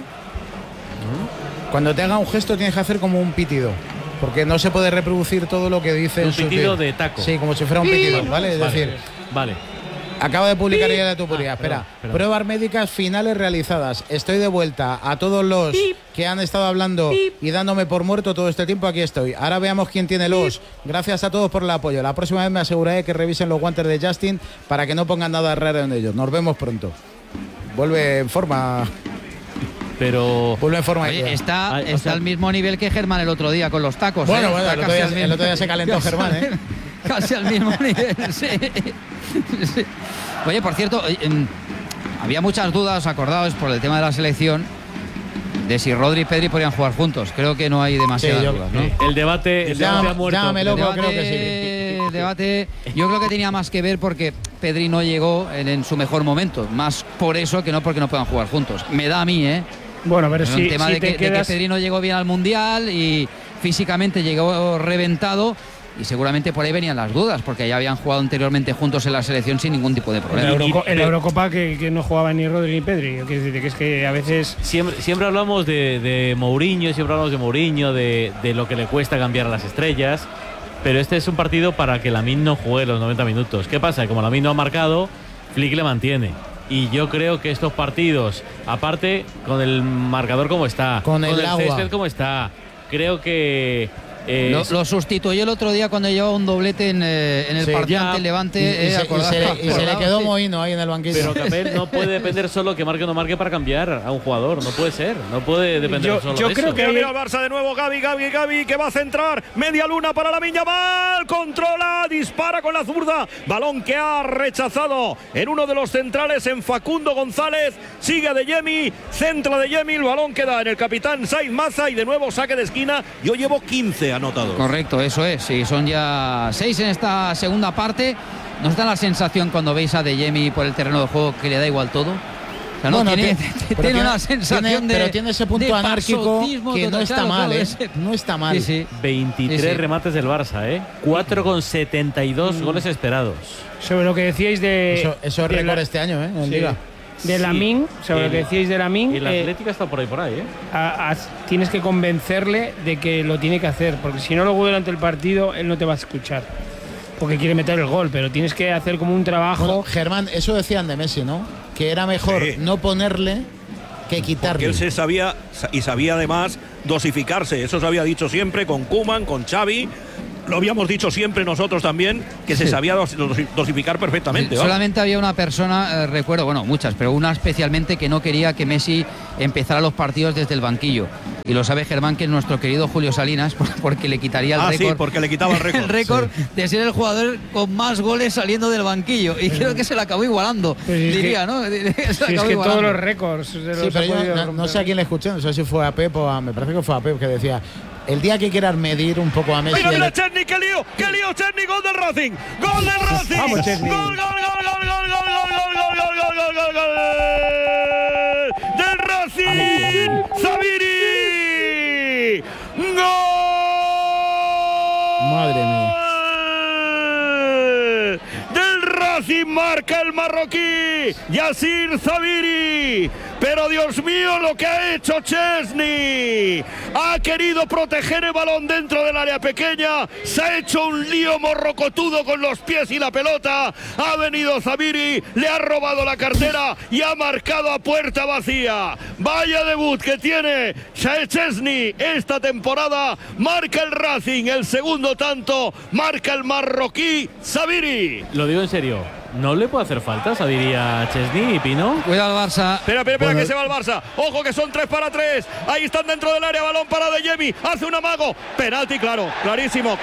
Cuando te haga un gesto tienes que hacer como un pitido, porque no se puede reproducir todo lo que dice. Un pitido de taco. Sí, como si fuera un pitido, ¿vale? Es decir, vale. Acaba de publicar Ilia Topuria. Espera. Pruebas médicas finales realizadas. Estoy de vuelta. A todos los que han estado hablando y dándome por muerto todo este tiempo, aquí estoy. Ahora veamos quién tiene los. Gracias a todos por el apoyo. La próxima vez me aseguraré que revisen los guantes de Justin para que no pongan nada raro en ellos. Nos vemos pronto. Vuelve en forma. Pero vuelve en forma. Oye, está al mismo nivel que Germán el otro día con los tacos. Bueno, el otro día se calentó Germán, Casi al mismo nivel, sí. Oye, por cierto, había muchas dudas, acordaos, por el tema de la selección, de si Rodri y Pedri podrían jugar juntos. Creo que no hay demasiadas dudas, ¿no? El debate ha muerto. Llámame loco, creo que sí. El debate, yo creo que tenía más que ver porque Pedri no llegó en su mejor momento. Más por eso que no porque no puedan jugar juntos. Me da a mí, Bueno, pero sí. El tema de que Pedri no llegó bien al Mundial y físicamente llegó reventado. Y seguramente por ahí venían las dudas, porque ya habían jugado anteriormente juntos en la selección sin ningún tipo de problema. En la Eurocopa que no jugaban ni Rodri ni Pedri. Quiero decir que es que a veces... Siempre hablamos de Mourinho, de lo que le cuesta cambiar a las estrellas, pero este es un partido para que Lamine no juegue los 90 minutos. ¿Qué pasa? Como Lamine no ha marcado, Flick le mantiene. Y yo creo que estos partidos, aparte con el marcador como está, con el césped como está, creo que... Lo sustituyó el otro día cuando llevaba un doblete en el partido ante el Levante. Y se le quedó Mohino ahí en el banquillo. Pero Capel no puede depender solo que marque o no marque para cambiar a un jugador. No puede ser. No puede depender solo de eso. Yo creo que mira el Barça de nuevo. Gavi que va a centrar. Media luna para Lamine Yamal. Controla, dispara con la zurda. Balón que ha rechazado en uno de los centrales, en Facundo González. Sigue Adeyemi. Centra Adeyemi. El balón queda en el capitán Said Maza. Y de nuevo saque de esquina. Yo llevo 15 anotados. Correcto, eso es. Sí, son ya 6 en esta segunda parte. ¿Nos da la sensación cuando veis a Adeyemi por el terreno de juego que le da igual todo? O sea, no, Bueno, tiene una sensación de. Pero tiene ese punto anárquico que no total, está claro, mal, claro, No está mal. 23 remates del Barça, 4,72 goles esperados. Sobre lo que decíais de. Eso es récord este año, en Liga. De Lamine, sobre lo que decíais de Lamine. Y el Atlético está por ahí, tienes que convencerle de que lo tiene que hacer, porque si no, luego durante el partido él no te va a escuchar. Porque quiere meter el gol, pero tienes que hacer como un trabajo. Bueno, Germán, eso decían de Messi, ¿no? Que era mejor no ponerle que quitarle. Porque él se sabía, y sabía además dosificarse. Eso se había dicho siempre con Koeman, con Xavi. Lo habíamos dicho siempre nosotros también, que se sabía dosificar perfectamente. Solamente había una persona, recuerdo, bueno, muchas, pero una especialmente que no quería que Messi empezara los partidos desde el banquillo. Y lo sabe Germán, que es nuestro querido Julio Salinas, porque le quitaría el récord. Sí, porque le quitaba el récord. El récord de ser el jugador con más goles saliendo del banquillo. Y creo que se le acabó igualando, diría, ¿no? Es que todos los récords. Pero yo no sé a quién le escuché, no sé si fue a Pep o me parece que fue a Pep, que decía: el día que quieras medir un poco a Messi. Mira, Chesney, qué lío, Chesney, gol del Racing. Gol del Racing. Vamos, Chesney. Gol del Racing. Zabiri. Gol. Madre mía. Del Racing marca el marroquí Yassir Zabiri. Pero Dios mío, lo que ha hecho Chesney. Ha querido proteger el balón dentro del área pequeña. Se ha hecho un lío morrocotudo con los pies y la pelota. Ha venido Zabiri, le ha robado la cartera y ha marcado a puerta vacía. Vaya debut que tiene Chesney esta temporada. Marca el Racing, el segundo tanto. Marca el marroquí Zabiri. Lo digo en serio. ¿No le puede hacer faltas, diría Chesney y Pino? Cuidado al Barça. Espera, que se va el Barça. Ojo que son 3 para 3. Ahí están dentro del área. Balón para De Jemi. Hace un amago. Penalti, claro. Clarísimo.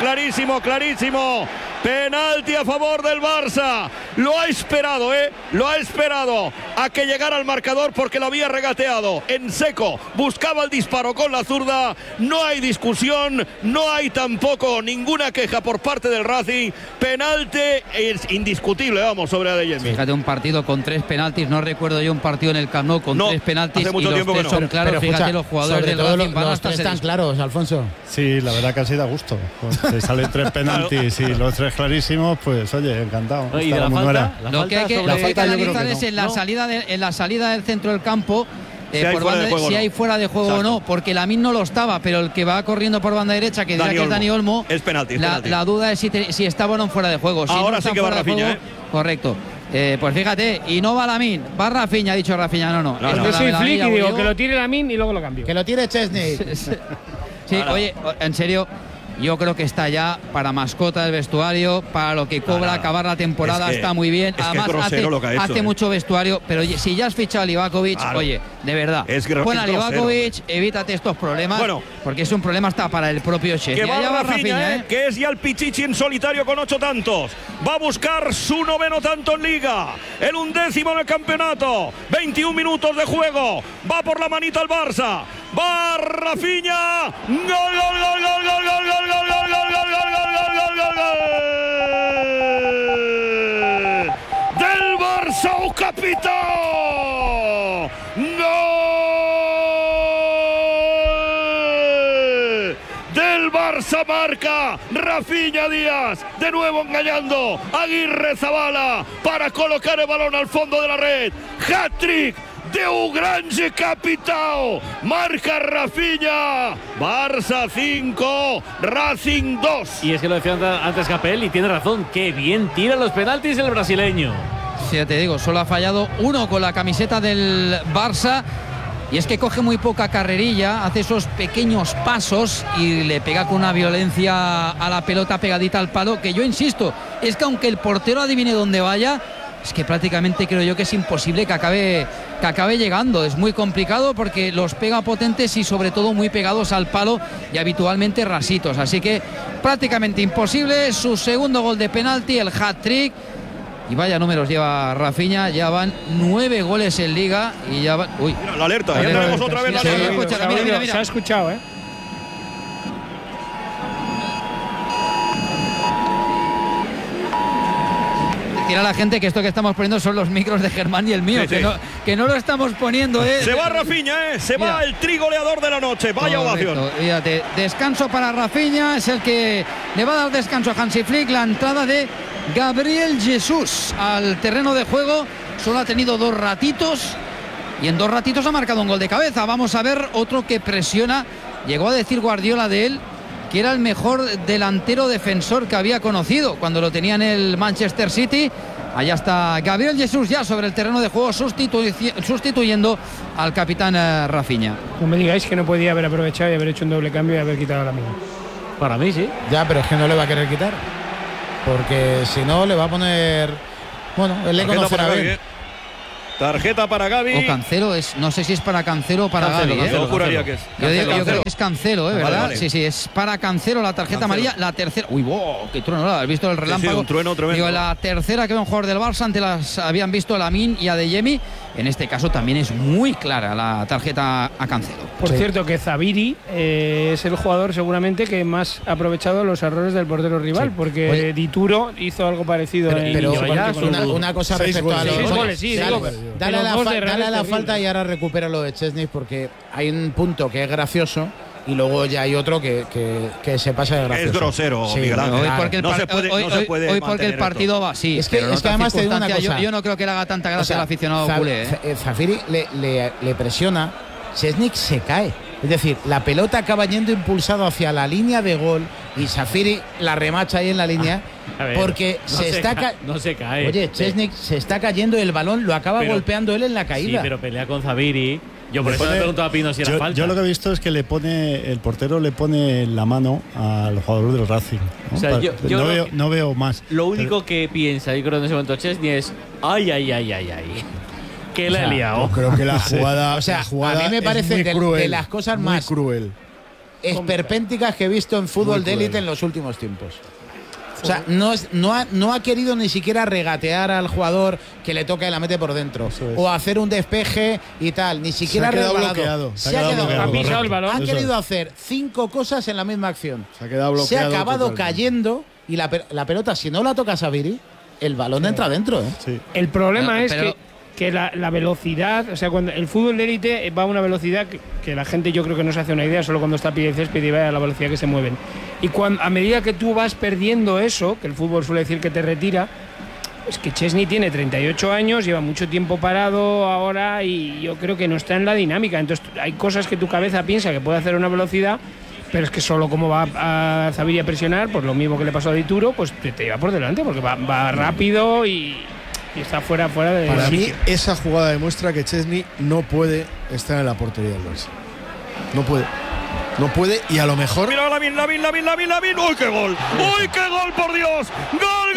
Penalti a favor del Barça. Lo ha esperado, Lo ha esperado a que llegara al marcador porque lo había regateado en seco. Buscaba el disparo con la zurda. No hay discusión. No hay tampoco ninguna queja por parte del Racing. Penalti es indiscutible, vamos, sobre Adeyemi. Fíjate, un partido con 3 penaltis. No recuerdo yo un partido en el Camp Nou con 3 penaltis. Hace mucho tiempo que no. Son claros. Pero fíjate, escucha, los jugadores del Racing van los hasta 3 están claros, Alfonso. Sí, la verdad que así da gusto. Te salen 3 penaltis y los 3 clarísimos, pues oye, encantado. ¿Y de la falta? Lo que hay que analizar es en la salida del centro del campo. Si hay fuera de juego o no, porque Lamine no lo estaba, pero el que va corriendo por banda derecha, que dirá que es Dani Olmo, es penalti. La duda es si estaba o no fuera de juego. Si ahora no sí que va Rafinha, correcto. Pues fíjate, y no va Lamine, va Rafinha, ha dicho Rafinha, no. Yo soy flick y digo que lo tire Lamine y luego lo cambio. Que lo tire Chesney. Sí, oye, en serio, yo creo que está ya para mascota del vestuario, para lo que cobra acabar la temporada, está muy bien. Además, hace mucho vestuario, pero si ya has fichado a Livakovic, oye, de verdad, pon a Livakovic, evítate estos problemas, porque es un problema hasta para el propio Che. Que va Rafinha, que es ya el Pichichi en solitario con 8 tantos. Va a buscar su 9º tanto en Liga, el 11º en el campeonato. 21 minutos de juego. Va por la manita al Barça. Va Rafinha. Gol. Del Barça, o capitán. Gol del Barça, marca Rafinha Díaz, de nuevo engañando Aguirre Zabala para colocar el balón al fondo de la red. Hat-trick de un grande capitao. Marca Rafinha. Barça 5, Racing 2. Y es que lo decía antes Capel y tiene razón. Qué bien tira los penaltis el brasileño. Sí, ya te digo, solo ha fallado uno con la camiseta del Barça. Y es que coge muy poca carrerilla, hace esos pequeños pasos y le pega con una violencia a la pelota pegadita al palo, que yo insisto, es que aunque el portero adivine dónde vaya, es que prácticamente creo yo que es imposible que acabe llegando. Es muy complicado porque los pega potentes y sobre todo muy pegados al palo y habitualmente rasitos. Así que prácticamente imposible. Su segundo gol de penalti, el hat-trick. Y vaya números lleva Rafinha, ya van 9 goles en Liga y ya van... Uy, mira, la alerta, ya tenemos otra vez la alerta. Mira. Se ha escuchado, Decir a la gente que esto que estamos poniendo son los micros de Germán y el mío, Sí, sí. Que no lo estamos poniendo. Se va Rafinha, se Mira. va el trigoleador de la noche. Vaya ovación. Fíjate, descanso para Rafinha, es el que le va a dar descanso a Hansi Flick. La entrada de Gabriel Jesús al terreno de juego, solo ha tenido 2 ratitos y en 2 ratitos ha marcado un gol de cabeza. Vamos a ver otro que presiona. Llegó a decir Guardiola de él que era el mejor delantero defensor que había conocido cuando lo tenía en el Manchester City. Allá está Gabriel Jesús ya sobre el terreno de juego sustituyendo al capitán Rafinha. No me digáis que no podía haber aprovechado y haber hecho un doble cambio y haber quitado a la mía. Para mí sí. Ya, pero es que no le va a querer quitar. Porque si no, le va a poner... Bueno, él le conocerá bien. Tarjeta para Gavi. O Cancelo, no sé si es para Cancelo o para Cancelo, Gavi. Cancelo, juraría que es. Yo creo que es Cancelo, ¿verdad? Vale, vale. Sí, es para Cancelo la tarjeta amarilla. La tercera. Uy, wow, qué trueno, ¿no? ¿Has visto el relámpago? un trueno tremendo. Digo, la tercera que ve un jugador del Barça, ante las habían visto a Lamine y a Adeyemi. En este caso también es muy clara la tarjeta a Cancelo. Por cierto, que Zaviri es el jugador seguramente que más ha aprovechado los errores del portero rival, porque Oye, Dituro hizo algo parecido. Pero una cosa respecto a los goles, sí, dale a la falta y ahora recupera lo de Chesney, porque hay un punto que es gracioso y luego ya hay otro que se pasa de gracioso. Es grosero, Sí, Miguel Ángel. Hoy porque No se puede hoy porque el partido va así. Es que además te digo una cosa. Yo no creo que le haga tanta gracia al aficionado culé. Zafiri le presiona, Chesney se cae. Es decir, la pelota acaba yendo impulsado hacia la línea de gol y Zafiri la remacha ahí en la línea porque no se cae. Oye, Chesney se está cayendo y el balón lo acaba golpeando él en la caída. Sí, pero pelea con Zaviri. Yo por eso le preguntaba a Pino si era falta. Yo lo que he visto es que el portero le pone la mano al jugador del Racing. ¿No? O sea, no veo más. Lo único que piensa, yo creo en ese momento Chesney es ay. Que la he liado. Yo creo que la jugada, a mí me parece de las cosas más cruel, esperpénticas que he visto en fútbol de élite en los últimos tiempos. O sea, no ha querido ni siquiera regatear al jugador que le toca y la mete por dentro. O hacer un despeje y tal. Ni siquiera ha quedado resbalado. bloqueado. Se ha quedado bloqueado. Ha pisado el balón. Ha querido hacer 5 cosas en la misma acción. Se ha quedado bloqueado. Se ha acabado totalmente. cayendo y la pelota, si no la toca Saviri, el balón entra dentro. Sí. El problema es pero- que la velocidad, o sea, cuando el fútbol de élite va a una velocidad que la gente yo creo que no se hace una idea, solo cuando está pie de césped y ve a la velocidad que se mueven. Y a medida que tú vas perdiendo eso, que el fútbol suele decir que te retira, es que Chesney tiene 38 años, lleva mucho tiempo parado ahora y yo creo que no está en la dinámica. Entonces hay cosas que tu cabeza piensa que puede hacer a una velocidad, pero es que solo como va a Zaviri a presionar, pues lo mismo que le pasó a Dituro, pues te lleva por delante, porque va rápido y está fuera de... Para mí, esa jugada demuestra que Chesney no puede estar en la portería del Barça. No puede. No puede y a lo mejor... Mira, Lamine. ¡Uy, qué gol! ¡Uy, qué gol, por Dios! ¡Gol!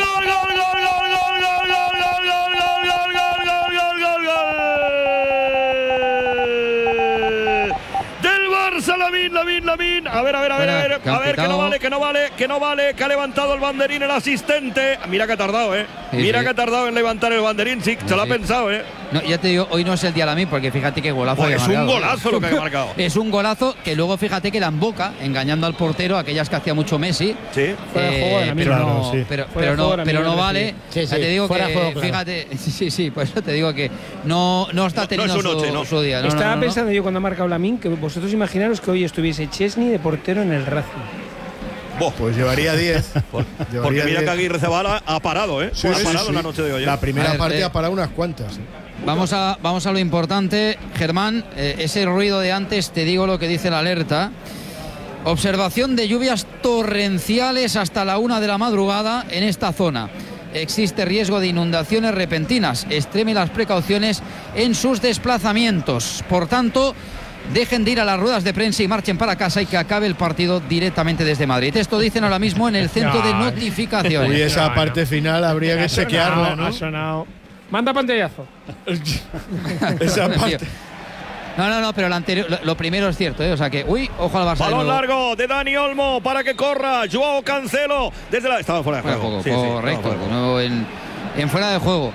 ¡Del Barça, Lamine! A ver, que no vale, que ha levantado el banderín el asistente. Mira que ha tardado, Mira que ha tardado en levantar el banderín, sí, se lo ha pensado, No, ya te digo, hoy no es el día Lamine porque fíjate qué golazo Pues que ha es un marcado. golazo lo que ha marcado. Es un golazo que luego fíjate que la emboca, engañando al portero, aquellas que hacía mucho Messi. Sí. Fuera de juego de Lamine. Pero Claro, no, sí. pero no vale. Sí, Ya te digo fuera que, de juego, claro. fíjate, sí, por eso te digo que no está teniendo es su noche, no. su día. No, Estaba no. pensando yo cuando ha marcado Lamine que vosotros imaginaros que hoy estuviese Chesney de portero en el Racing. Pues llevaría 10. Porque mira que Aguirre Zabala ha parado, Sí, ha sí, parado sí. la noche de hoy. La primera A ver, parte ha parado unas cuantas. Vamos a lo importante, Germán. Ese ruido de antes, te digo lo que dice la alerta. Observación de lluvias torrenciales hasta la 1 de la madrugada en esta zona. Existe riesgo de inundaciones repentinas. Extreme las precauciones en sus desplazamientos. Por tanto, dejen de ir a las ruedas de prensa y marchen para casa y que acabe el partido directamente desde Madrid. Esto dicen ahora mismo en el centro de notificaciones. Y esa parte final habría que chequearla, ¿no? Ha sonado. Manda pantallazo. Esa parte. No, pero lo primero es cierto, O sea que, ojo al Barça. Balón largo de Dani Olmo para que corra Joao Cancelo desde la... Estaba fuera de juego. Sí, correcto, estaba fuera de de nuevo en fuera de juego.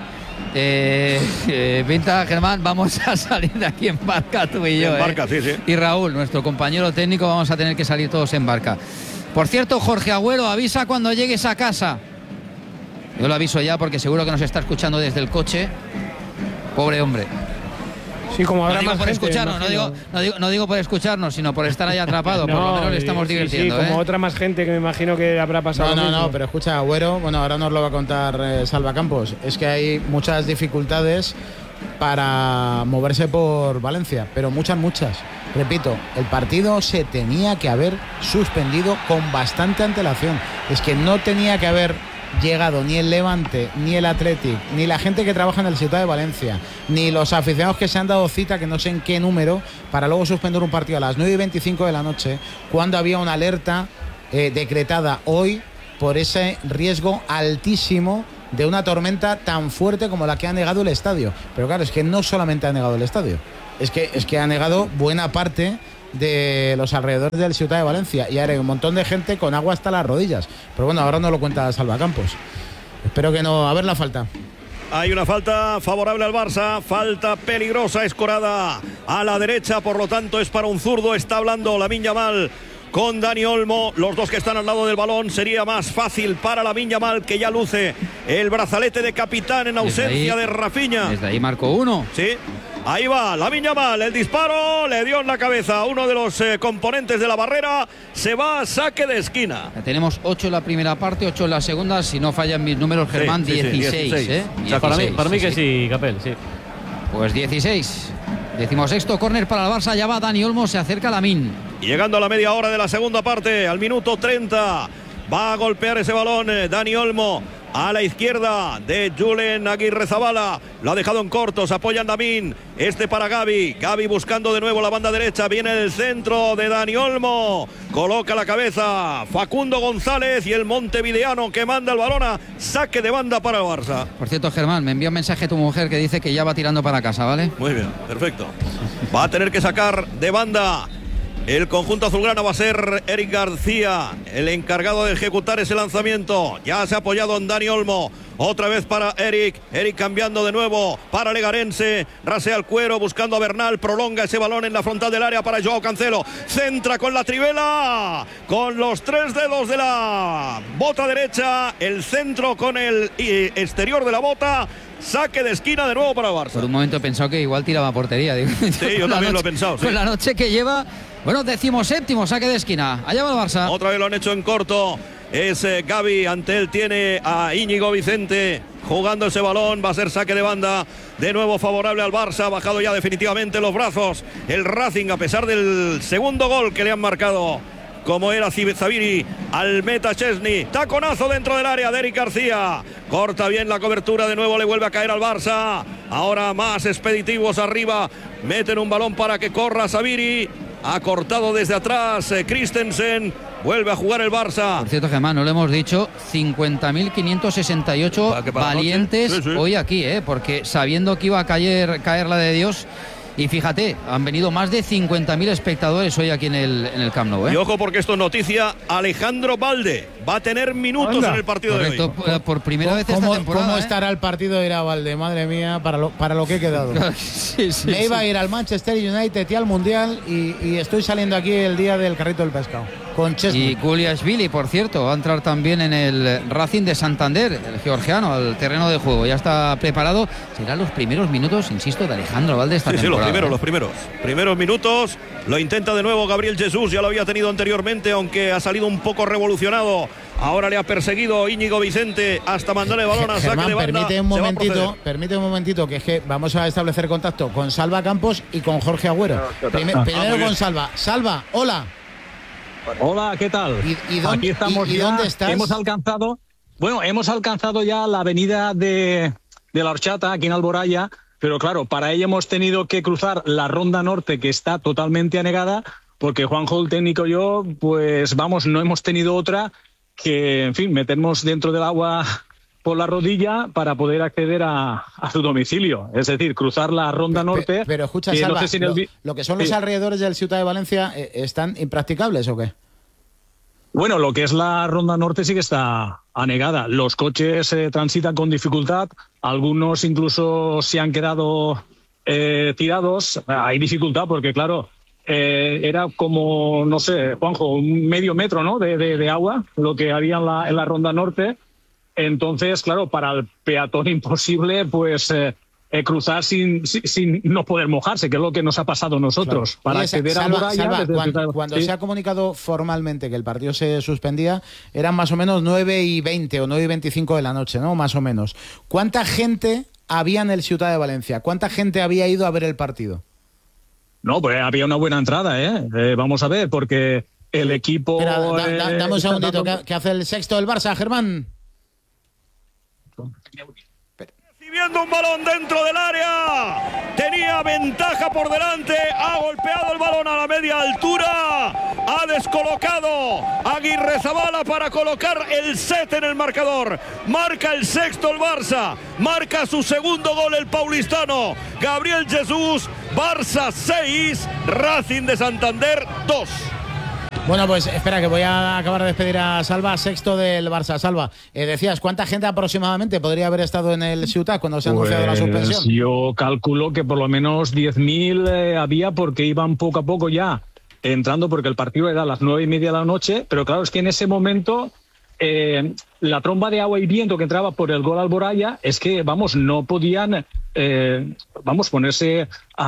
Pinta, Germán, vamos a salir de aquí en barca tú y yo. En barca, sí. Y Raúl, nuestro compañero técnico, vamos a tener que salir todos en barca. Por cierto, Jorge Agüero, avisa cuando llegues a casa. Yo lo aviso ya porque seguro que nos está escuchando desde el coche. Pobre hombre. Sí, como habrá no digo más por gente, escucharnos, no digo por escucharnos, sino por estar ahí atrapado. Por lo menos le estamos divirtiendo. Sí, como otra más gente que me imagino que habrá pasado. No, pero escucha, Agüero, bueno, ahora nos lo va a contar Salva Campos. Es que hay muchas dificultades para moverse por Valencia, pero muchas. Repito, el partido se tenía que haber suspendido con bastante antelación. Es que no tenía que haber llegado ni el Levante, ni el Athletic, ni la gente que trabaja en el Ciutat de Valencia, ni los aficionados que se han dado cita, que no sé en qué número, para luego suspender un partido a las 9:25 de la noche, cuando había una alerta decretada hoy por ese riesgo altísimo de una tormenta tan fuerte como la que ha negado el estadio. Pero claro, es que no solamente ha negado el estadio, es que ha negado buena parte de los alrededores del Ciutat de Valencia, y ahora hay un montón de gente con agua hasta las rodillas. Pero bueno, ahora no lo cuenta Salva Campos. Espero que no. A ver la falta. Hay una falta favorable al Barça, falta peligrosa, escorada a la derecha, por lo tanto es para un zurdo. Está hablando Lamine Yamal con Dani Olmo, los dos que están al lado del balón. Sería más fácil para Lamine Yamal, que ya luce el brazalete de capitán en ausencia de Rafinha. Desde ahí marcó uno. Sí. Ahí va Lamine Yamal, el disparo le dio en la cabeza a uno de los componentes de la barrera. Se va a saque de esquina. Tenemos 8 en la primera parte, 8 en la segunda. Si no fallan mis números, Germán, 16. 16. Para mí que sí, Capel, sí. Pues 16. 16º córner para el Barça. Ya va Dani Olmo, se acerca Lamine. Llegando a la media hora de la segunda parte, al minuto 30. Va a golpear ese balón Dani Olmo a la izquierda de Julen Aguirrezabala. Lo ha dejado en corto, se apoya en Lamine. Este para Gavi. Gavi buscando de nuevo la banda derecha. Viene el centro de Dani Olmo. Coloca la cabeza Facundo González y el montevideano que manda el balón a saque de banda para el Barça. Por cierto, Germán, me envió un mensaje tu mujer que dice que ya va tirando para casa, ¿vale? Muy bien, perfecto. Va a tener que sacar de banda. El conjunto azulgrana. Va a ser Eric García el encargado de ejecutar ese lanzamiento. Ya se ha apoyado en Dani Olmo. Otra vez para Eric. Eric cambiando de nuevo para Legarense. Rasea el cuero buscando a Bernal. Prolonga ese balón en la frontal del área para Joao Cancelo. Centra con la trivela. Con los 3 dedos de la bota derecha. El centro con el exterior de la bota. Saque de esquina de nuevo para el Barça. Por un momento he pensado que igual tiraba a portería. Digo. Sí, yo también lo he pensado. Sí. Pues la noche que lleva. Bueno, 17º saque de esquina. Allá va el Barça. Otra vez lo han hecho en corto. Es Gavi. Ante él tiene a Íñigo Vicente jugando ese balón. Va a ser saque de banda. De nuevo favorable al Barça. Ha bajado ya definitivamente los brazos el Racing, a pesar del segundo gol que le han marcado, como era Zabiri al meta Chesney. Taconazo dentro del área de Eric García. Corta bien la cobertura, de nuevo le vuelve a caer al Barça. Ahora más expeditivos arriba. Meten un balón para que corra Zabiri. Ha cortado desde atrás Christensen. Vuelve a jugar el Barça. Por cierto, Germán, no lo hemos dicho, 50.568 valientes hoy aquí, porque sabiendo que iba a caer la de Dios. Y fíjate, han venido más de 50.000 espectadores hoy aquí en el Camp Nou. Y ojo, porque esto es noticia. Alejandro Balde va a tener minutos en el partido de hoy. Por primera vez esta temporada. ¿Cómo estará el partido de Balde? Madre mía, para lo que he quedado. Me iba a ir al Manchester United y al Mundial, y estoy saliendo aquí el día del carrito del pescado. Con Chesney. Y Guliashvili, por cierto, va a entrar también en el Racing de Santander, el georgiano, al terreno de juego. Ya está preparado. Serán los primeros minutos, insisto, de Alejandro Balde esta temporada. Los primeros minutos. Lo intenta de nuevo Gabriel Jesús. Ya lo había tenido anteriormente, aunque ha salido un poco revolucionado. Ahora le ha perseguido Íñigo Vicente hasta mandarle el balón a saque de banda. Permite un momentito, que es que vamos a establecer contacto con Salva Campos y con Jorge Agüero. Primero con Salva. Salva, hola. Hola, ¿qué tal? Aquí estamos ¿Y ya. ¿Dónde estás? Hemos alcanzado ya la avenida de la Horchata, aquí en Alboraya, pero claro, para ello hemos tenido que cruzar la Ronda Norte, que está totalmente anegada, porque Juanjo, el técnico, y yo, pues vamos, no hemos tenido otra que, en fin, meternos dentro del agua por la rodilla para poder acceder a su domicilio. Es decir, cruzar la Ronda Norte. Pero escucha, Salva, no sé si lo que son los alrededores del Ciutat de Valencia, ¿están impracticables o qué? Bueno, lo que es la Ronda Norte sí que está anegada. Los coches transitan con dificultad, algunos incluso se han quedado tirados. Hay dificultad porque, claro, era como, no sé, Juanjo, un medio metro, ¿no?, de agua, lo que había en la Ronda Norte. Entonces, claro, para el peatón imposible, pues cruzar sin no poder mojarse, que es lo que nos ha pasado a nosotros. Claro. Para acceder a Alboraya... Cuando se ha comunicado formalmente que el partido se suspendía, eran más o menos 9:20 o 9:25 de la noche, ¿no? Más o menos. ¿Cuánta gente había en el Ciutat de Valencia? ¿Cuánta gente había ido a ver el partido? No, pues había una buena entrada, vamos a ver, porque el equipo... Espera, dame un segundito, ¿qué hace el sexto del Barça, Germán? Recibiendo un balón dentro del área, tenía ventaja por delante, ha golpeado el balón a la media altura, ha descolocado Aguirrezabala para colocar el set en el marcador. Marca el sexto el Barça, marca su segundo gol el paulistano Gabriel Jesús. Barça 6, Racing de Santander 2. Bueno, pues espera, que voy a acabar de despedir a Salva, sexto del Barça. Salva, decías, ¿cuánta gente aproximadamente podría haber estado en el Ciutat cuando se ha anunciado la suspensión? Yo calculo que por lo menos 10.000 había, porque iban poco a poco ya entrando, porque el partido era a las 9:30 de la noche, pero claro, es que en ese momento la tromba de agua y viento que entraba por el gol Alboraya, es que, no podían, ponerse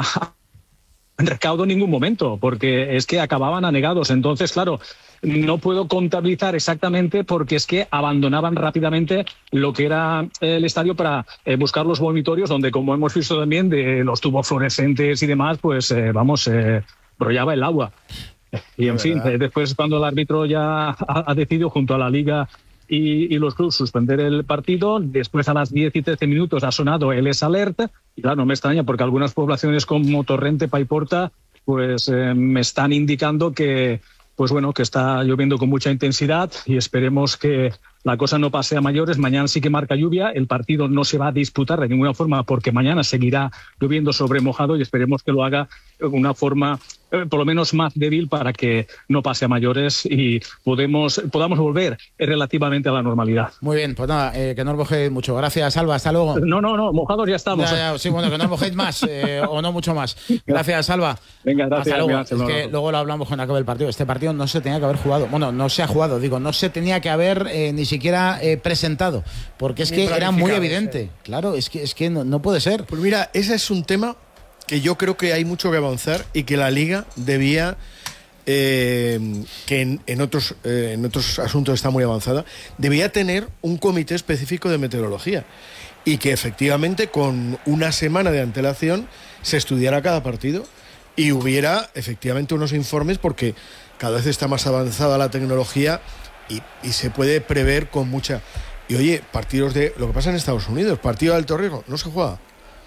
en recaudo en ningún momento, porque es que acababan anegados. Entonces, claro, no puedo contabilizar exactamente, porque es que abandonaban rápidamente lo que era el estadio para buscar los vomitorios, donde, como hemos visto también, de los tubos fluorescentes y demás, pues brollaba el agua. Y en fin, después, cuando el árbitro ya ha decidido junto a la Liga y los clubes suspender el partido, después a las 10 y 13 minutos ha sonado el S-Alert, y claro, no me extraña, porque algunas poblaciones como Torrente, Paiporta, pues me están indicando que está lloviendo con mucha intensidad, y esperemos que la cosa no pase a mayores. Mañana sí que marca lluvia, el partido no se va a disputar de ninguna forma, porque mañana seguirá lloviendo sobre mojado, y esperemos que lo haga de una forma por lo menos más débil, para que no pase a mayores y podamos volver relativamente a la normalidad. Muy bien, pues nada, que no os mojéis mucho. Gracias, Salva, hasta luego. No, mojados ya estamos. Sí, bueno, que no os mojéis más o no mucho más. Gracias, Salva. Venga, gracias. Hasta luego. Es que luego lo hablamos cuando acabe el partido. Este partido no se tenía que haber jugado. Bueno, no se ha jugado, no se tenía que haber ni siquiera presentado, porque es que era muy evidente. Claro, es que no puede ser. Pues mira, ese es un tema que yo creo que hay mucho que avanzar, y que la Liga debía, que en otros asuntos está muy avanzada, debía tener un comité específico de meteorología, y que efectivamente con una semana de antelación se estudiara cada partido y hubiera efectivamente unos informes, porque cada vez está más avanzada la tecnología y se puede prever con mucha... Y oye, partidos de... Lo que pasa en Estados Unidos, partido de alto riesgo, no se juega.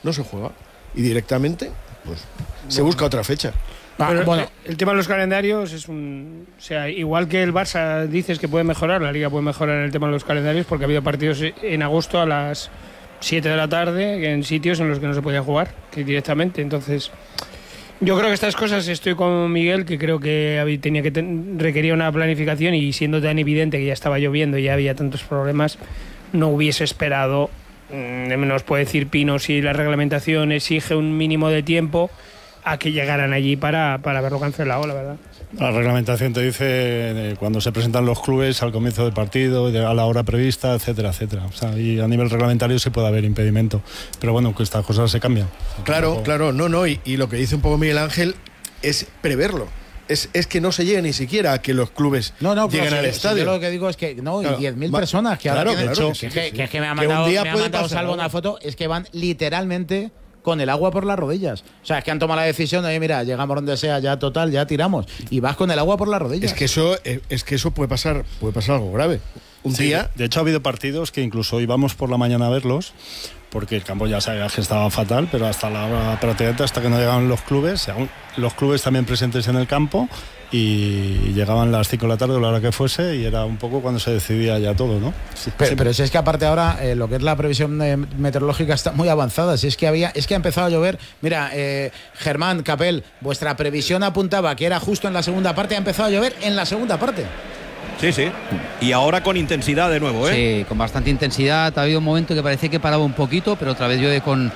Y directamente, pues, se busca otra fecha. Bueno, el tema de los calendarios es igual que el Barça dices que puede mejorar, la Liga puede mejorar en el tema de los calendarios, porque ha habido partidos en agosto a las 7 de la tarde en sitios en los que no se podía jugar directamente. Entonces, yo creo que estas cosas, estoy con Miguel, que creo que requería una planificación, y siendo tan evidente que ya estaba lloviendo y ya había tantos problemas, no hubiese esperado. Nos puede decir Pino si la reglamentación exige un mínimo de tiempo a que llegaran allí para haberlo cancelado, la verdad. La reglamentación te dice cuando se presentan los clubes al comienzo del partido, a la hora prevista, etcétera, etcétera. O sea, y a nivel reglamentario sí puede haber impedimento, pero bueno, que estas cosas se cambian. Claro, y lo que dice un poco Miguel Ángel es preverlo. Es que no se llegue ni siquiera a que los clubes lleguen al estadio. Yo lo que digo es que y 10.000 personas que ahora que me ha mandado Salvo una foto, es que van literalmente con el agua por las rodillas. O sea, es que han tomado la decisión de, mira, llegamos donde sea, ya total, ya tiramos, y vas con el agua por las rodillas. Es que eso puede pasar algo grave. Un día. De hecho, ha habido partidos que incluso íbamos por la mañana a verlos, porque el campo ya sabía que estaba fatal, pero hasta la hora, prácticamente hasta que no llegaban los clubes, los clubes también presentes en el campo, y llegaban las 5 de la tarde o la hora que fuese, y era un poco cuando se decidía ya todo, ¿no? Pero si es que aparte ahora lo que es la previsión meteorológica está muy avanzada. Si es que ha empezado a llover. Mira, Germán, Capel, vuestra previsión apuntaba que era justo en la segunda parte, ha empezado a llover en la segunda parte. Sí. Y ahora con intensidad de nuevo, ¿eh? Sí, con bastante intensidad. Ha habido un momento que parecía que paraba un poquito, pero otra vez llueve con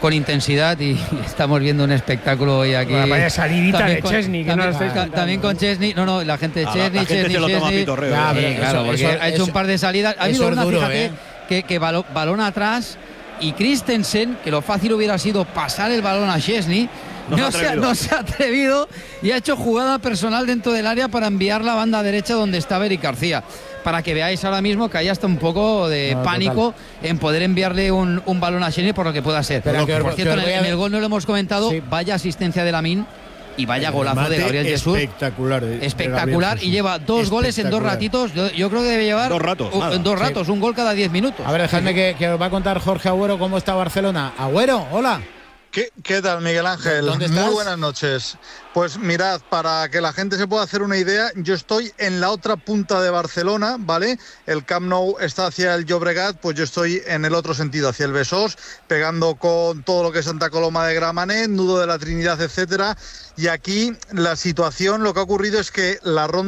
con intensidad y estamos viendo un espectáculo hoy aquí. Bueno, vaya salidita de Chesney, que no lo estáis también con Chesney, no, la gente de Chesney, la gente se lo toma a pitorreo. Claro, porque ha hecho un par de salidas. Ha habido una, fíjate, que balón atrás y Christensen, que lo fácil hubiera sido pasar el balón a Chesney, no se ha atrevido y ha hecho jugada personal dentro del área para enviar la banda derecha donde estaba Eric García. Para que veáis ahora mismo que hay hasta un poco de pánico en poder enviarle un balón a Chesney por lo que pueda ser. Pero por cierto, en el gol no lo hemos comentado, vaya asistencia de Lamine y vaya golazo de Gabriel Jesús. Espectacular y lleva 2 goles en 2 ratitos. Yo creo que debe llevar 2 ratos. En 2 ratos, un gol cada 10 minutos. A ver, dejadme que os va a contar Jorge Agüero cómo está Barcelona. Agüero, hola. ¿Qué tal, Miguel Ángel? ¿Dónde estás? Muy buenas noches. Pues mirad, para que la gente se pueda hacer una idea, yo estoy en la otra punta de Barcelona, ¿vale? El Camp Nou está hacia el Llobregat, pues yo estoy en el otro sentido, hacia el Besós, pegando con todo lo que es Santa Coloma de Gramenet, Nudo de la Trinidad, etcétera. Y aquí la situación, lo que ha ocurrido es que la ronda